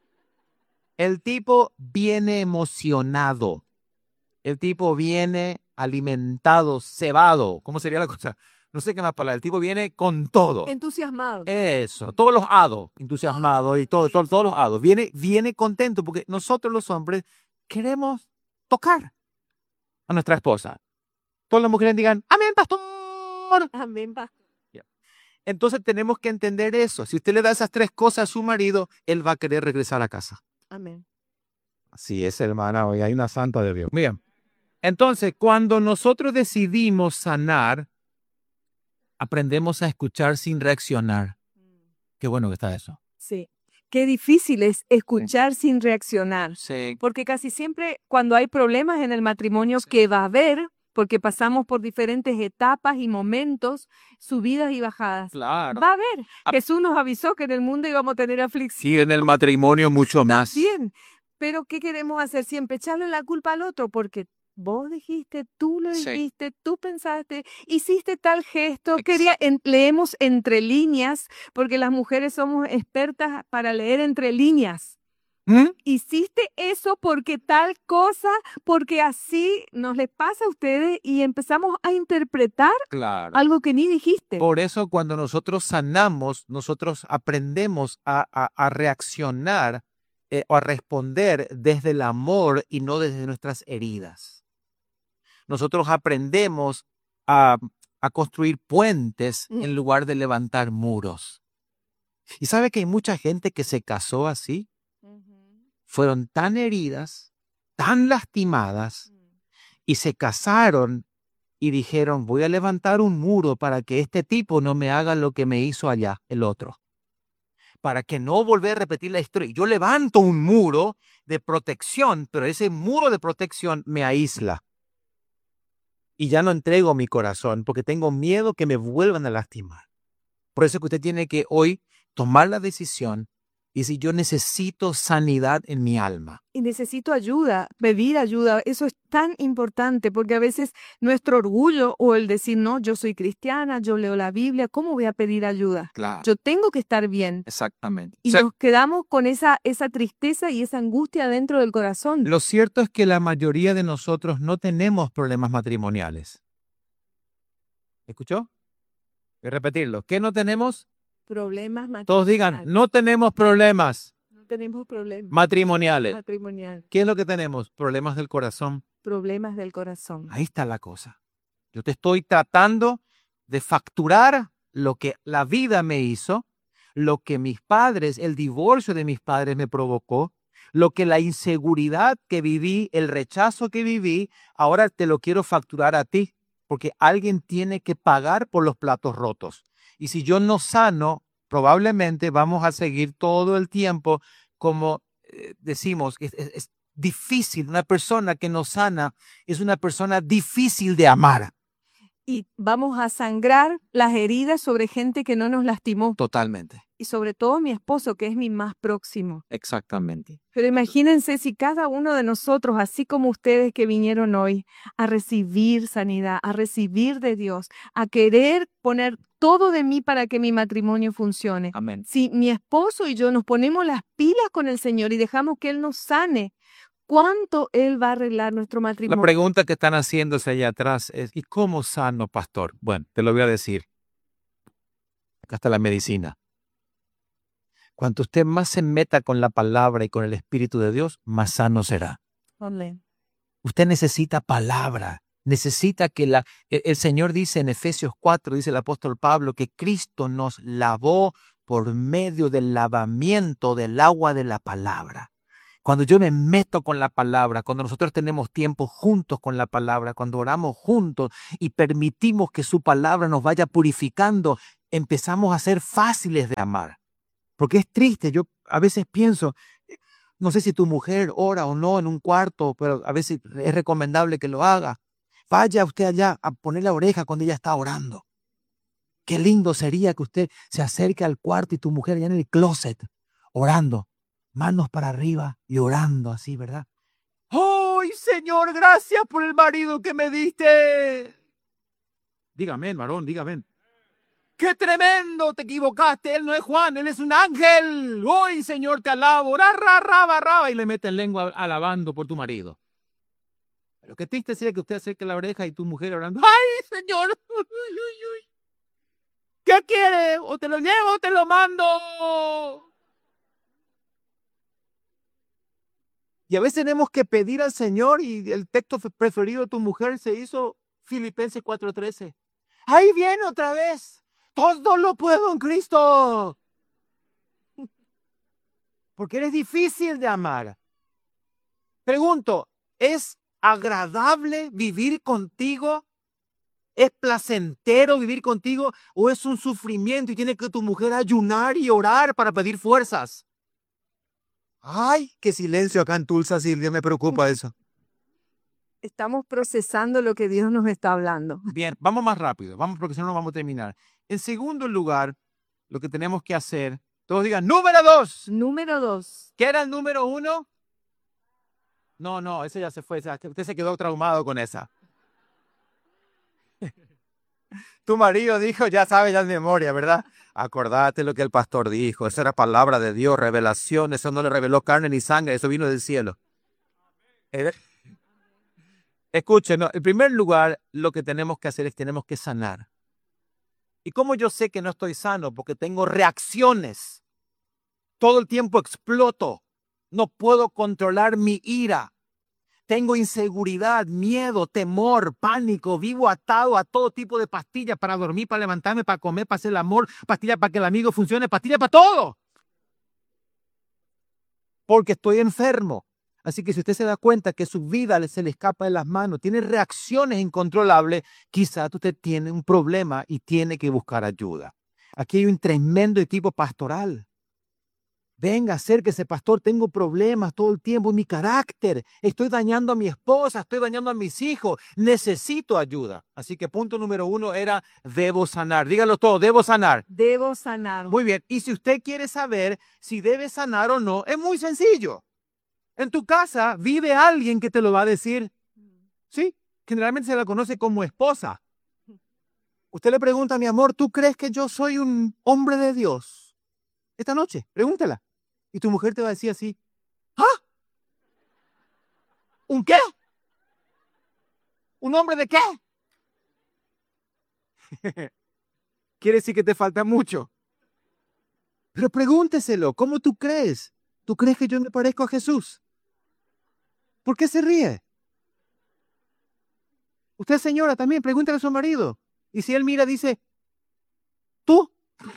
El tipo viene emocionado. El tipo viene alimentado, cebado. ¿Cómo sería la cosa? No sé qué más palabra. El tipo viene con todo. Entusiasmado. Eso, todos los hados, entusiasmados y todo, todo- todos los hados. Viene, viene contento porque nosotros los hombres queremos tocar a nuestra esposa. Todas las mujeres digan, amén, pastor. Amén, pastor. Entonces tenemos que entender eso. Si usted le da esas tres cosas a su marido, él va a querer regresar a casa. Amén. Así es, hermana, hoy hay una santa de Dios. Bien. Entonces, cuando nosotros decidimos sanar, aprendemos a escuchar sin reaccionar. Qué bueno que está eso. Sí. Qué difícil es escuchar sin reaccionar. Sí. Porque casi siempre cuando hay problemas en el matrimonio Sí. que va a haber, porque pasamos por diferentes etapas y momentos, subidas y bajadas. Claro. Va a haber. Ah. Jesús nos avisó que en el mundo íbamos a tener aflicción. Sí, en el matrimonio mucho más. Bien. Pero ¿qué queremos hacer? Siempre echarle la culpa al otro porque vos dijiste, tú lo Sí. dijiste, tú pensaste, hiciste tal gesto. Ex- Quería, en- leemos entre líneas porque las mujeres somos expertas para leer entre líneas. ¿Mm? Hiciste eso porque tal cosa, porque así nos les pasa a ustedes y empezamos a interpretar Claro. algo que ni dijiste. Por eso cuando nosotros sanamos, nosotros aprendemos a, a- a reaccionar eh, o a responder desde el amor y no desde nuestras heridas. Nosotros aprendemos a, a construir puentes Mm. en lugar de levantar muros. ¿Y sabe que hay mucha gente que se casó así? Ujú. Fueron tan heridas, tan lastimadas, y se casaron y dijeron, voy a levantar un muro para que este tipo no me haga lo que me hizo allá, el otro. Para que no volver a repetir la historia. Yo levanto un muro de protección, pero ese muro de protección me aísla. Y ya no entrego mi corazón porque tengo miedo que me vuelvan a lastimar. Por eso es que usted tiene que hoy tomar la decisión y decir, yo necesito sanidad en mi alma. Y necesito ayuda, pedir ayuda. Eso es tan importante porque a veces nuestro orgullo o el decir, no, yo soy cristiana, yo leo la Biblia, ¿cómo voy a pedir ayuda? Claro. Yo tengo que estar bien. Exactamente. Y O sea, nos quedamos con esa, esa tristeza y esa angustia dentro del corazón. lo cierto es que la mayoría de nosotros no tenemos problemas matrimoniales. ¿Escuchó? Voy a repetirlo. ¿Qué no tenemos? Problemas Todos digan, matrimoniales. no tenemos problemas No tenemos problemas matrimoniales. matrimoniales. ¿Qué es lo que tenemos? Problemas del corazón. Problemas del corazón. Ahí está la cosa. Yo te estoy tratando de facturar lo que la vida me hizo, lo que mis padres, el divorcio de mis padres me provocó, lo que la inseguridad que viví, el rechazo que viví, ahora te lo quiero facturar a ti, porque alguien tiene que pagar por los platos rotos. Y si yo no sano, probablemente vamos a seguir todo el tiempo como eh, decimos, es, es- es difícil. Una persona que no sana es una persona difícil de amar. Y vamos a sangrar las heridas sobre gente que no nos lastimó. Totalmente. Y sobre todo mi esposo, que es mi más próximo. Exactamente. Pero imagínense si cada uno de nosotros, así como ustedes que vinieron hoy, a recibir sanidad, a recibir de Dios, a querer poner todo de mí para que mi matrimonio funcione. Amén. Si mi esposo y yo nos ponemos las pilas con el Señor y dejamos que Él nos sane, ¿cuánto Él va a arreglar nuestro La matrimonio? pregunta que están haciéndose allá atrás es, ¿y cómo sano, pastor? Bueno, te lo voy a decir. Acá está la medicina. Cuanto usted más se meta con la palabra y con el Espíritu de Dios, más sano será. Amén. Usted necesita palabra, necesita que la... El, el Señor dice en Efesios cuatro, dice el apóstol Pablo, que Cristo nos lavó por medio del lavamiento del agua de la palabra. Cuando yo me meto con la palabra, cuando nosotros tenemos tiempo juntos con la palabra, cuando oramos juntos y permitimos que su palabra nos vaya purificando, empezamos a ser fáciles de amar. Porque es triste, yo a veces pienso, no sé si tu mujer ora o no en un cuarto, pero a veces es recomendable que lo haga. Vaya usted allá a poner la oreja cuando ella está orando. Qué lindo sería que usted se acerque al cuarto y tu mujer allá en el closet, orando, manos para arriba y orando así, ¿verdad? ¡Ay, Señor, gracias por el marido que me diste! Dígame, varón, dígame. ¡Qué tremendo! Te equivocaste. Él no es Juan, él es un ángel. ¡Hoy, Señor, te alabo! ¡Ra, ra, ra, ra, ra! Y le mete en lengua alabando por tu marido. Pero qué triste sería que usted acerque la oreja y tu mujer orando. ¡Ay, Señor! Uy, uy, uy. ¿Qué quiere? ¿O te lo llevo o te lo mando? Y a veces tenemos que pedir al Señor, y el texto preferido de tu mujer se hizo Filipenses cuatro trece. ¡Ahí viene otra vez! ¡Todo lo puedo en Cristo! Porque eres difícil de amar. Pregunto, ¿es agradable vivir contigo? ¿Es placentero vivir contigo? ¿O es un sufrimiento y tiene que tu mujer ayunar y orar para pedir fuerzas? ¡Ay, qué silencio acá en Tulsa, Silvia! Me preocupa eso. Estamos procesando lo que Dios nos está hablando. Bien, vamos más rápido, vamos porque si no no vamos a terminar. En segundo lugar, lo que tenemos que hacer, todos digan, número dos. Número dos. ¿Qué era el número uno? No, no, ese ya se fue, usted se quedó traumado con esa. Tu marido dijo, ya sabe, ya en memoria, ¿verdad? Acordate lo que el pastor dijo, esa era palabra de Dios, revelación, eso no le reveló carne ni sangre, eso vino del cielo. ¿Eh? Escuchen, ¿no? En primer lugar, lo que tenemos que hacer es tenemos que sanar. ¿Y cómo yo sé que no estoy sano? Porque tengo reacciones. Todo el tiempo exploto. No puedo controlar mi ira. Tengo inseguridad, miedo, temor, pánico. Vivo atado a todo tipo de pastillas para dormir, para levantarme, para comer, para hacer el amor. Pastillas para que el amigo funcione. Pastillas para todo. Porque estoy enfermo. Así que si usted se da cuenta que su vida se le escapa de las manos, tiene reacciones incontrolables, quizás usted tiene un problema y tiene que buscar ayuda. Aquí hay un tremendo equipo pastoral. Venga, acérquese, pastor, tengo problemas todo el tiempo en mi carácter. Estoy dañando a mi esposa, estoy dañando a mis hijos. Necesito ayuda. Así que punto número uno era, debo sanar. Dígalo todo, debo sanar. Debo sanar. Muy bien. Y si usted quiere saber si debe sanar o no, es muy sencillo. En tu casa vive alguien que te lo va a decir. Sí, generalmente se la conoce como esposa. Usted le pregunta, mi amor, ¿tú crees que yo soy un hombre de Dios? Esta noche, pregúntela. Y tu mujer te va a decir así, ¿ah? ¿Un qué? ¿Un hombre de qué? Quiere decir que te falta mucho. Pero pregúnteselo, ¿cómo tú crees? ¿Tú crees que yo me parezco a Jesús? ¿Por qué se ríe? Usted, señora, también pregúntale a su marido. Y si él mira, dice, ¿tú?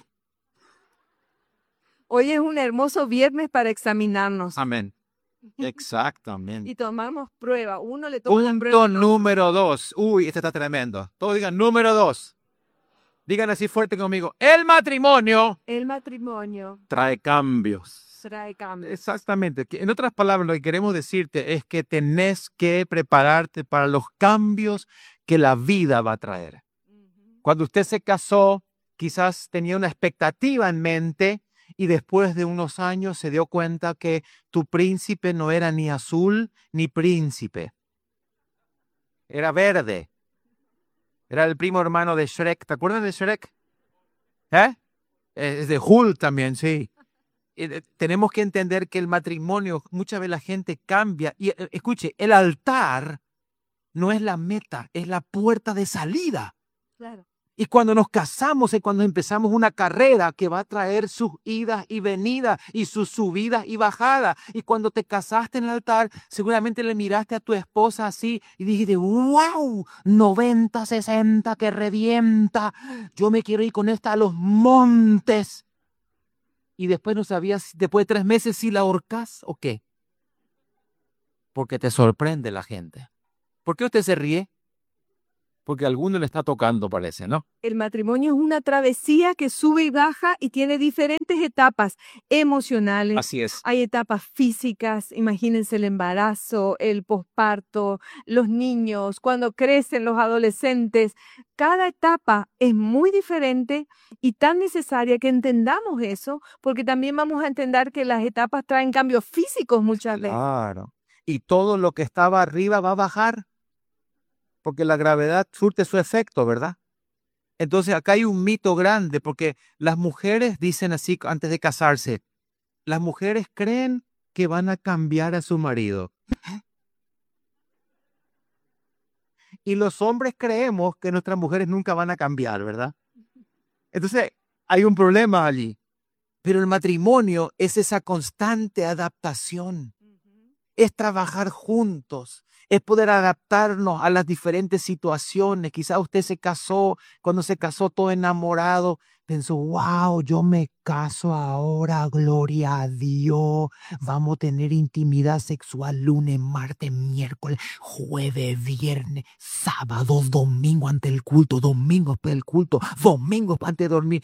Hoy es un hermoso viernes para examinarnos. Amén. Exactamente. Y tomamos prueba. Uno le toma la Punto prueba. número dos. Uy, este está tremendo. Todos digan número dos. Digan así fuerte conmigo. El matrimonio El matrimonio trae cambios. trae cambios. Exactamente. En otras palabras, lo que queremos decirte es que tenés que prepararte para los cambios que la vida va a traer. Cuando usted se casó, quizás tenía una expectativa en mente y después de unos años se dio cuenta que tu príncipe no era ni azul ni príncipe. Era verde. Era el primo hermano de Shrek. ¿Te acuerdas de Shrek? ¿Eh? Es de Hulk también, sí. Eh, tenemos que entender que el matrimonio, muchas veces la gente cambia. Y eh, escuche, el altar no es la meta, es la puerta de salida. Claro. Y cuando nos casamos es cuando empezamos una carrera que va a traer sus idas y venidas y sus subidas y bajadas. Y cuando te casaste en el altar, seguramente le miraste a tu esposa así y dijiste, wow, noventa, sesenta, que revienta. Yo me quiero ir con esta a los montes. Y después no sabías, después de tres meses, si la ahorcas o qué. porque te sorprende la gente. ¿Por qué usted se ríe? Porque a alguno le está tocando, parece, ¿no? El matrimonio es una travesía que sube y baja y tiene diferentes etapas emocionales. Así es. Hay etapas físicas, imagínense el embarazo, el posparto, los niños, cuando crecen los adolescentes. Cada etapa es muy diferente y tan necesaria que entendamos eso, porque también vamos a entender que las etapas traen cambios físicos muchas veces. Claro. Y todo lo que estaba arriba va a bajar, porque la gravedad surte su efecto, ¿verdad? Entonces acá hay un mito grande, porque las mujeres dicen así antes de casarse, las mujeres creen que van a cambiar a su marido. Y los hombres creemos que nuestras mujeres nunca van a cambiar, ¿verdad? Entonces hay un problema allí. Pero el matrimonio es esa constante adaptación. Es trabajar juntos, es poder adaptarnos a las diferentes situaciones. Quizá usted se casó, cuando se casó todo enamorado, pensó, wow, yo me caso ahora, gloria a Dios. Vamos a tener intimidad sexual lunes, martes, miércoles, jueves, viernes, sábado, domingo ante el culto, domingo después del culto, domingo antes de dormir.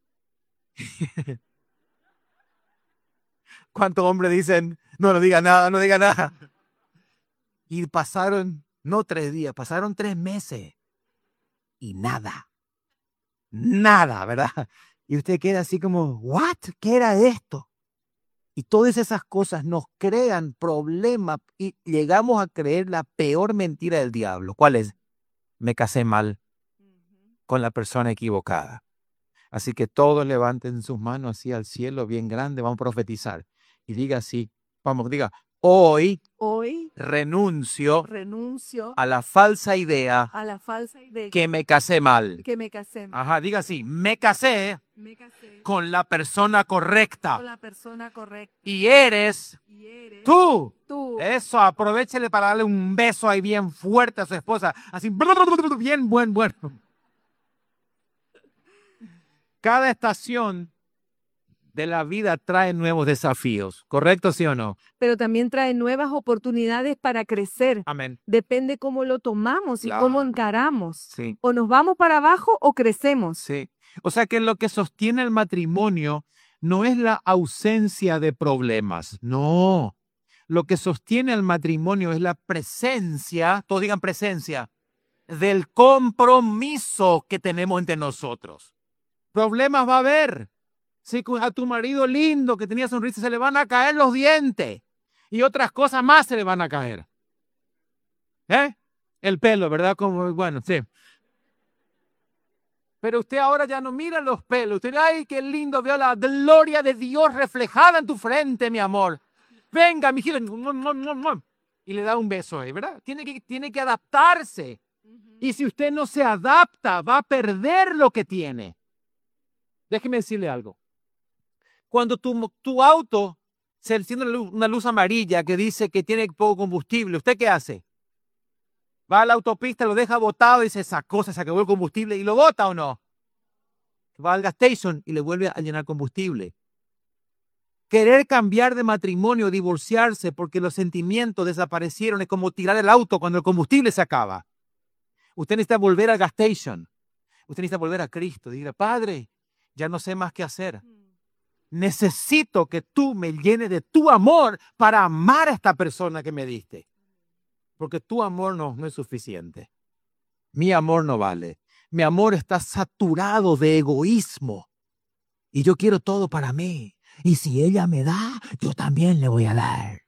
¿Cuántos hombres dicen, no, no diga nada, no diga nada? Y pasaron, no tres días, pasaron tres meses. Y nada. Nada, ¿verdad? Y usted queda así como, ¿what? ¿Qué era esto? Y todas esas cosas nos crean problemas y llegamos a creer la peor mentira del diablo. ¿Cuál es? Me casé mal con la persona equivocada. Así que todos levanten sus manos así al cielo bien grande, vamos a profetizar. Y diga así, vamos, diga, hoy, hoy renuncio, renuncio a la falsa idea a la falsa idea que me casé mal. que me casé mal. Ajá, diga así, me casé, Me casé con la persona correcta. con la persona correcta. Y eres Y eres tú. tú. Eso, aprovéchele para darle un beso ahí bien fuerte a su esposa. Así, bien buen, bueno. Cada estación de la vida trae nuevos desafíos, ¿correcto, sí o no? Pero también trae nuevas oportunidades para crecer. Amén. Depende cómo lo tomamos y Claro. cómo encaramos. Sí, O nos vamos para abajo o crecemos. sí. O sea que lo que sostiene el matrimonio no es la ausencia de problemas, no. Lo que sostiene el matrimonio es la presencia, todos digan presencia, del compromiso que tenemos entre nosotros. Problemas va a haber. Si a tu marido lindo que tenía sonrisa se le van a caer los dientes y otras cosas más se le van a caer. ¿Eh? El pelo, ¿verdad? Como, bueno, sí. Pero usted ahora ya no mira los pelos. Usted, ay, qué lindo, veo la gloria de Dios reflejada en tu frente, mi amor. Venga, mi hijito. Y le da un beso ahí, ¿verdad? Tiene que, tiene que adaptarse. Y si usted no se adapta, va a perder lo que tiene. Déjeme decirle algo. Cuando tu, tu auto se enciende una luz, una luz amarilla que dice que tiene poco combustible, ¿usted qué hace? Va a la autopista, lo deja botado y dice, esa cosa se acabó el combustible y lo bota o no. Va al gas station y le vuelve a llenar combustible. Querer cambiar de matrimonio, divorciarse porque los sentimientos desaparecieron es como tirar el auto cuando el combustible se acaba. Usted necesita volver al gas station. Usted necesita volver a Cristo. Diga, Padre, ya no sé más qué hacer. Necesito que tú me llenes de tu amor para amar a esta persona que me diste. Porque tu amor no, no es suficiente. Mi amor no vale. Mi amor está saturado de egoísmo. Y yo quiero todo para mí. Y si ella me da, yo también le voy a dar.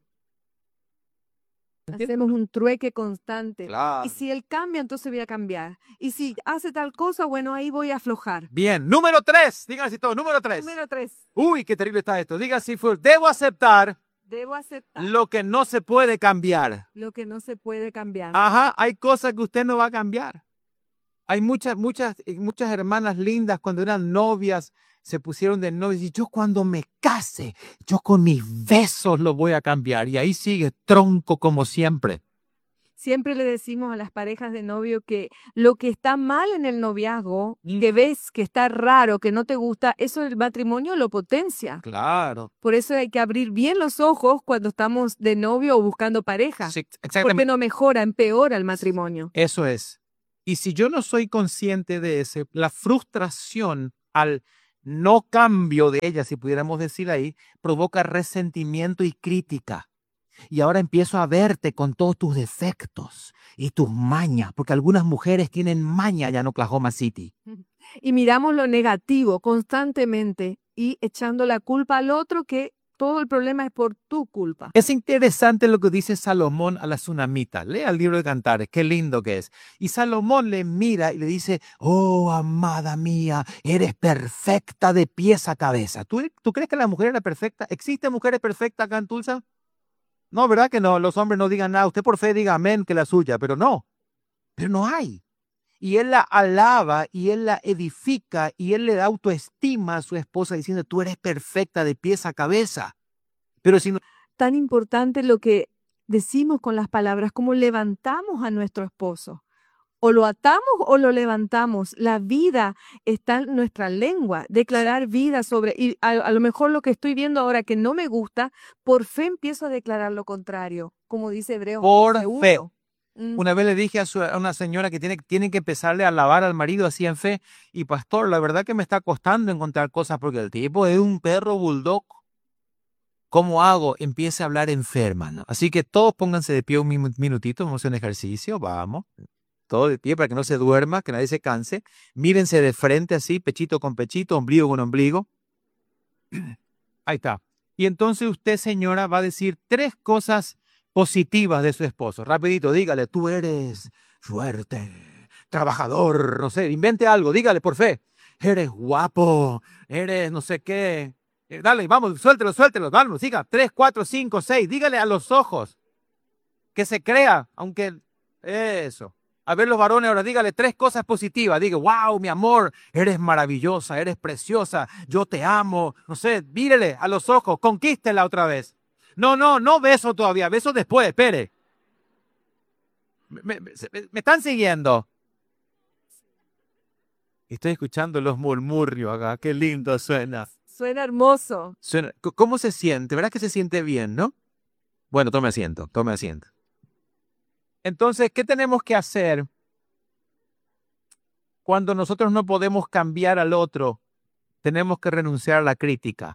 Hacemos un trueque constante. Claro. Y si él cambia, entonces voy a cambiar. Y si hace tal cosa, bueno, ahí voy a aflojar. Bien, número tres. Díganme así todo, número tres. Número tres. Uy, qué terrible está esto. Diga así, fue, debo aceptar Debo aceptar lo que no se puede cambiar. lo que no se puede cambiar. Ajá, hay cosas que usted no va a cambiar. Hay muchas, muchas, muchas hermanas lindas cuando eran novias, se pusieron de novias y yo cuando me case, yo con mis besos lo voy a cambiar. Y ahí sigue tronco como siempre. Siempre le decimos a las parejas de novio que lo que está mal en el noviazgo, Mm. que ves que está raro, que no te gusta, eso el matrimonio lo potencia. Claro. Por eso hay que abrir bien los ojos cuando estamos de novio o buscando pareja. Sí, Porque exactamente. no mejora, empeora el matrimonio. Eso es. Y si yo no soy consciente de eso, la frustración al no cambio de ella, si pudiéramos decir ahí, provoca resentimiento y crítica. Y ahora empiezo a verte con todos tus defectos y tus mañas, porque algunas mujeres tienen maña allá en Oklahoma City. Y miramos lo negativo constantemente y echando la culpa al otro, que todo el problema es por tu culpa. Es interesante lo que dice Salomón a la tsunamita. Lea el libro de Cantares, qué lindo que es. Y Salomón le mira y le dice, oh, amada mía, eres perfecta de pies a cabeza. ¿Tú, ¿Tú crees que la mujer era perfecta? ¿Existen mujeres perfectas acá en Tulsa? No, ¿verdad que no? Los hombres no digan nada. Usted por fe diga amén, que la suya, pero no. Pero no hay. Y él la alaba y él la edifica y él le da autoestima a su esposa diciendo, tú eres perfecta de pies a cabeza. Pero si no... Tan importante lo que decimos con las palabras, como levantamos a nuestro esposo. O lo atamos o lo levantamos. La vida está en nuestra lengua. Declarar vida sobre... Y a, a lo mejor lo que estoy viendo ahora que no me gusta, por fe empiezo a declarar lo contrario. Como dice Hebreos. Por once uno. fe. Mm. Una vez le dije a, su- a una señora que tiene, tiene que empezarle a alabar al marido así en fe. Y pastor, la verdad que me está costando encontrar cosas porque el tipo es un perro bulldog. ¿Cómo hago? Empiece a hablar en fe, hermano. Así que todos pónganse de pie un min- minutito, vamos a hacer un ejercicio, vamos. Todo de pie para que no se duerma, que nadie se canse. Mírense de frente así, pechito con pechito, ombligo con ombligo. Ahí está. Y entonces usted, señora, va a decir tres cosas positivas de su esposo. Rapidito, dígale, tú eres fuerte, trabajador, no sé, invente algo, dígale por fe. Eres guapo, eres no sé qué. Eh, dale, vamos, suéltelo, suéltelo, vamos, siga. Tres, cuatro, cinco, seis, dígale a los ojos. Que se crea, aunque... Eso. A ver los varones ahora, dígale tres cosas positivas. Diga, wow, mi amor, eres maravillosa, eres preciosa, yo te amo. No sé, mírele a los ojos, conquístela otra vez. No, no, no beso todavía, beso después, espere. Me, me- me- me están siguiendo. Estoy escuchando los murmurios acá, qué lindo suena. Suena hermoso. Suena- c- ¿Cómo se siente? ¿Verdad que se siente bien, no? Bueno, tome asiento, tome asiento. Entonces, ¿qué tenemos que hacer cuando nosotros no podemos cambiar al otro? Tenemos que renunciar a la crítica.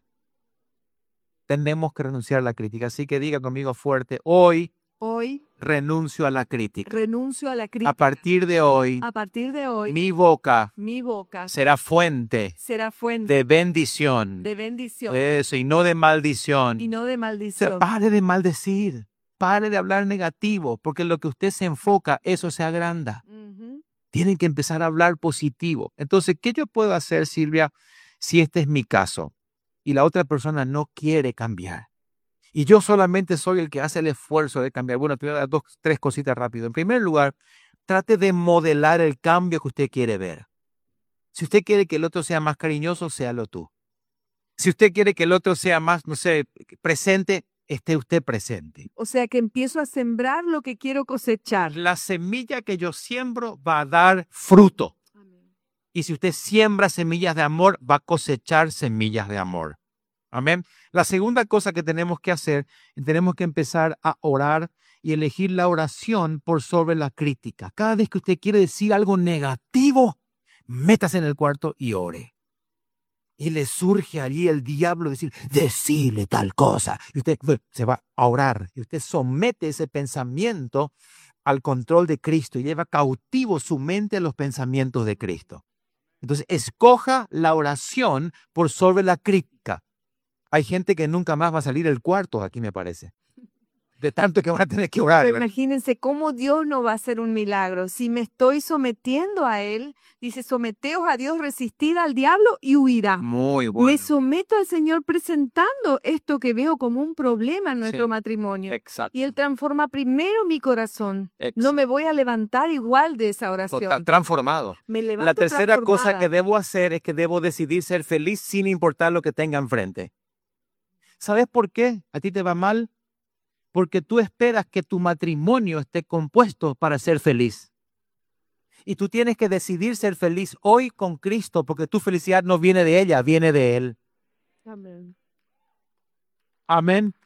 Tenemos que renunciar a la crítica. Así que diga conmigo fuerte, hoy Hoy renuncio a la crítica. renuncio a la crítica. A partir de hoy, A partir de hoy, mi boca mi boca será fuente será fuente de bendición. de bendición Eso, y no de maldición. y no de O sea, maldición. pare de maldecir, pare de hablar negativo, porque lo que usted se enfoca, eso se agranda. Ujú. Tienen que empezar a hablar positivo. Entonces, ¿qué yo puedo hacer, Silvia, si este es mi caso y la otra persona no quiere cambiar? Y yo solamente soy el que hace el esfuerzo de cambiar. Bueno, te voy a dar dos, tres cositas rápido. En primer lugar, trate de modelar el cambio que usted quiere ver. Si usted quiere que el otro sea más cariñoso, séalo tú. Si usted quiere que el otro sea más, no sé, presente, esté usted presente. O sea que empiezo a sembrar lo que quiero cosechar. La semilla que yo siembro va a dar fruto. Y si usted siembra semillas de amor, va a cosechar semillas de amor. Amén. La segunda cosa que tenemos que hacer, tenemos que empezar a orar y elegir la oración por sobre la crítica. Cada vez que usted quiere decir algo negativo, métase en el cuarto y ore. Y le surge allí el diablo decir, decirle tal cosa. Y usted bueno, se va a orar. Y usted somete ese pensamiento al control de Cristo y lleva cautivo su mente a los pensamientos de Cristo. Entonces, escoja la oración por sobre la crítica. Hay gente que nunca más va a salir del cuarto, aquí me parece. De tanto que van a tener que orar. Pero imagínense cómo Dios no va a hacer un milagro. Si me estoy sometiendo a Él, dice, someteos a Dios, resistid al diablo y huirá. Muy Me someto al Señor presentando esto que veo como un problema en nuestro Sí. matrimonio. Exacto. Y Él transforma primero mi corazón. No Exacto. me voy a levantar igual de esa oración. Total, transformado. Me levanto La tercera cosa transformada. que debo hacer es que debo decidir ser feliz sin importar lo que tenga enfrente. ¿Sabes por qué a ti te va mal? porque tú esperas que tu matrimonio esté compuesto para ser feliz. Y tú tienes que decidir ser feliz hoy con Cristo, porque tu felicidad no viene de ella, viene de Él. Amén. Amén.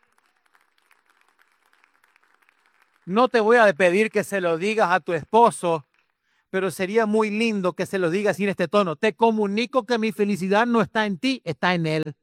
No te voy a pedir que se lo digas a tu esposo, pero sería muy lindo que se lo digas en este tono. Te comunico que mi felicidad no está en ti, está en Él.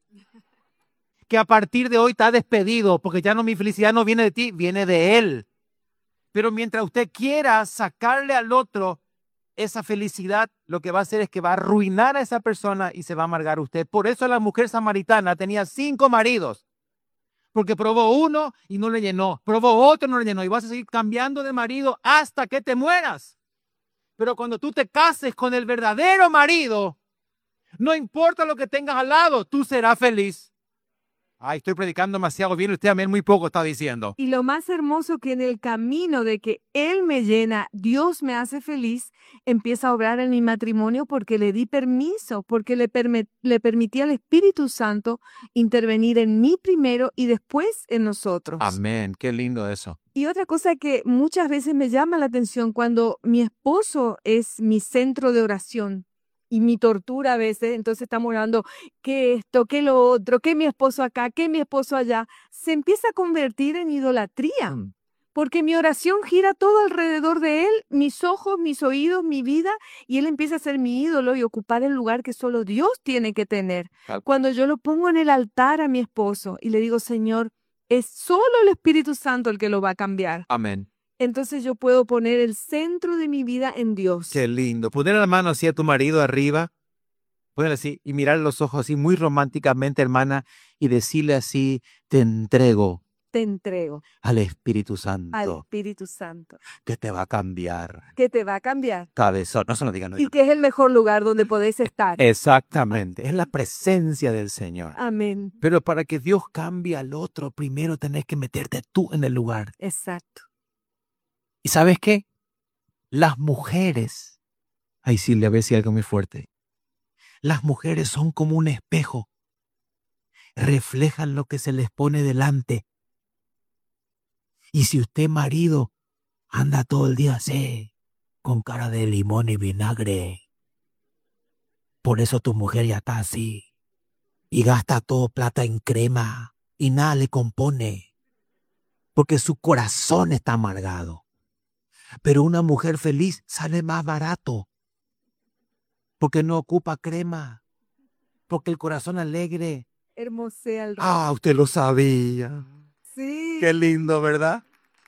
Que a partir de hoy está despedido, porque ya no mi felicidad no viene de ti, viene de Él. Pero mientras usted quiera sacarle al otro esa felicidad, lo que va a hacer es que va a arruinar a esa persona y se va a amargar usted. Por eso la mujer samaritana tenía cinco maridos, porque probó uno y no le llenó, probó otro y no le llenó, y vas a seguir cambiando de marido hasta que te mueras. Pero cuando tú te cases con el verdadero marido, no importa lo que tengas al lado, tú serás feliz. Ay, estoy predicando demasiado bien, usted amén muy poco está diciendo. Y lo más hermoso que en el camino de que Él me llena, Dios me hace feliz, empieza a obrar en mi matrimonio porque le di permiso, porque le, permi- le permití al Espíritu Santo intervenir en mí primero y después en nosotros. Amén, qué lindo eso. Y otra cosa que muchas veces me llama la atención cuando mi esposo es mi centro de oración y mi tortura a veces, entonces estamos orando que esto, que lo otro, que mi esposo acá, que mi esposo allá, se empieza a convertir en idolatría. Mm. Porque mi oración gira todo alrededor de él, mis ojos, mis oídos, mi vida, y él empieza a ser mi ídolo y ocupar el lugar que solo Dios tiene que tener. Claro. Cuando yo lo pongo en el altar a mi esposo y le digo, Señor, es solo el Espíritu Santo el que lo va a cambiar. Amén. Entonces yo puedo poner el centro de mi vida en Dios. Qué lindo. Poner la mano así a tu marido arriba, ponerle así y mirar los ojos así muy románticamente, hermana, y decirle así, te entrego Te entrego al Espíritu al Santo, Espíritu Santo, que te va a cambiar. que te va a cambiar Cabezón, no se lo digan. No, y que es el mejor lugar donde podés estar. exactamente, es la presencia del Señor. Amén. Pero para que Dios cambie al otro, primero tenés que meterte tú en el lugar. Exacto. ¿Y sabes qué? Las mujeres, ay sí, le voy a decir algo muy fuerte. Las mujeres son como un espejo. Reflejan lo que se les pone delante. Y si usted, marido, anda todo el día así, con cara de limón y vinagre, por eso tu mujer ya está así. Y gasta todo plata en crema y nada le compone. Porque su corazón está amargado. Pero una mujer feliz sale más barato. Porque no ocupa crema. Porque el corazón alegre. Hermosea el rostro. Ah, usted lo sabía. Sí. Qué lindo, ¿verdad?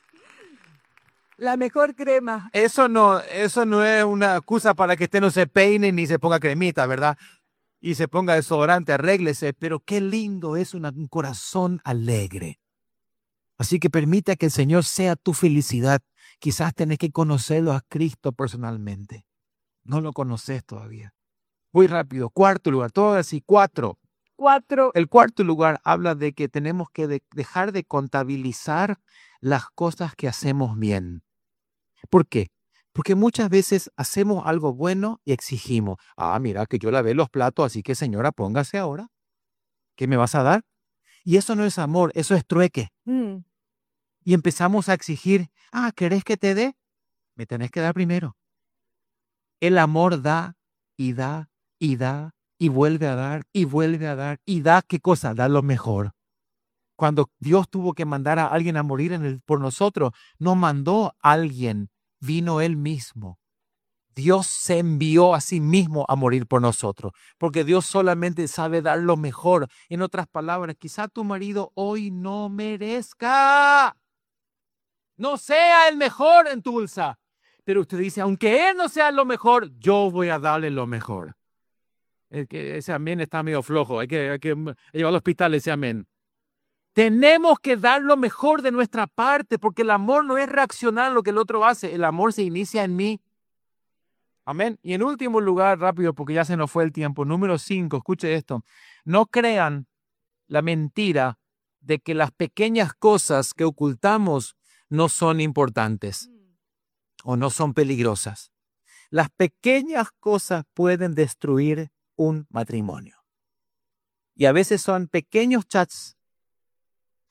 La mejor crema. Eso no, eso no es una excusa para que usted no se peine ni se ponga cremita, ¿verdad? Y se ponga desodorante, arréglese. Pero qué lindo es una- un corazón alegre. Así que permita que el Señor sea tu felicidad. Quizás tenés que conocerlo a Cristo personalmente. No lo conoces todavía. Muy rápido. Cuarto lugar. Todo así. Cuatro. Cuatro. El cuarto lugar habla de que tenemos que de- dejar de contabilizar las cosas que hacemos bien. ¿Por qué? Porque muchas veces hacemos algo bueno y exigimos. Ah, mira que yo lavé los platos, así que señora, póngase ahora. ¿Qué me vas a dar? Y eso no es amor, eso es trueque. Mm. Y empezamos a exigir, ah, ¿querés que te dé? Me tenés que dar primero. El amor da y da y da y vuelve a dar y vuelve a dar y da, ¿qué cosa? Da lo mejor. Cuando Dios tuvo que mandar a alguien a morir en el, por nosotros, no mandó a alguien, vino Él mismo. Dios se envió a sí mismo a morir por nosotros, porque Dios solamente sabe dar lo mejor. En otras palabras, quizá tu marido hoy no merezca, no sea el mejor en Tulsa, pero usted dice, aunque Él no sea lo mejor, yo voy a darle lo mejor. Es que ese amén está medio flojo, hay que, hay que llevarlo al hospital ese amén. Tenemos que dar lo mejor de nuestra parte, porque el amor no es reaccionar a lo que el otro hace, el amor se inicia en mí. Amén. Y en último lugar, rápido, porque ya se nos fue el tiempo, número cinco, escuche esto. No crean la mentira de que las pequeñas cosas que ocultamos no son importantes o no son peligrosas. Las pequeñas cosas pueden destruir un matrimonio. Y a veces son pequeños chats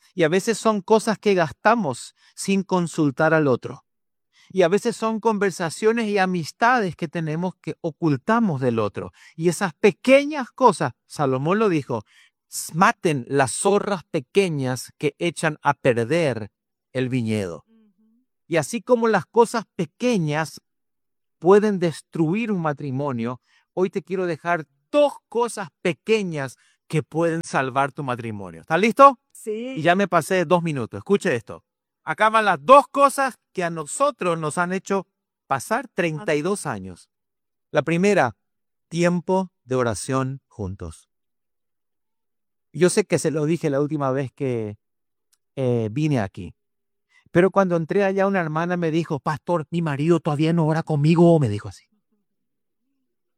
Y a veces son cosas que gastamos sin consultar al otro. Y a veces son conversaciones y amistades que tenemos que ocultamos del otro. Y esas pequeñas cosas, Salomón lo dijo, maten las zorras pequeñas que echan a perder el viñedo. Y así como las cosas pequeñas pueden destruir un matrimonio, hoy te quiero dejar dos cosas pequeñas que pueden salvar tu matrimonio. ¿Estás listo? Sí. Y ya me pasé dos minutos. Escuche esto. Acá van las dos cosas que a nosotros nos han hecho pasar treinta y dos años. La primera, tiempo de oración juntos. Yo sé que se lo dije la última vez que eh, vine aquí. Pero cuando entré allá, una hermana me dijo, pastor, mi marido todavía no ora conmigo, me dijo así.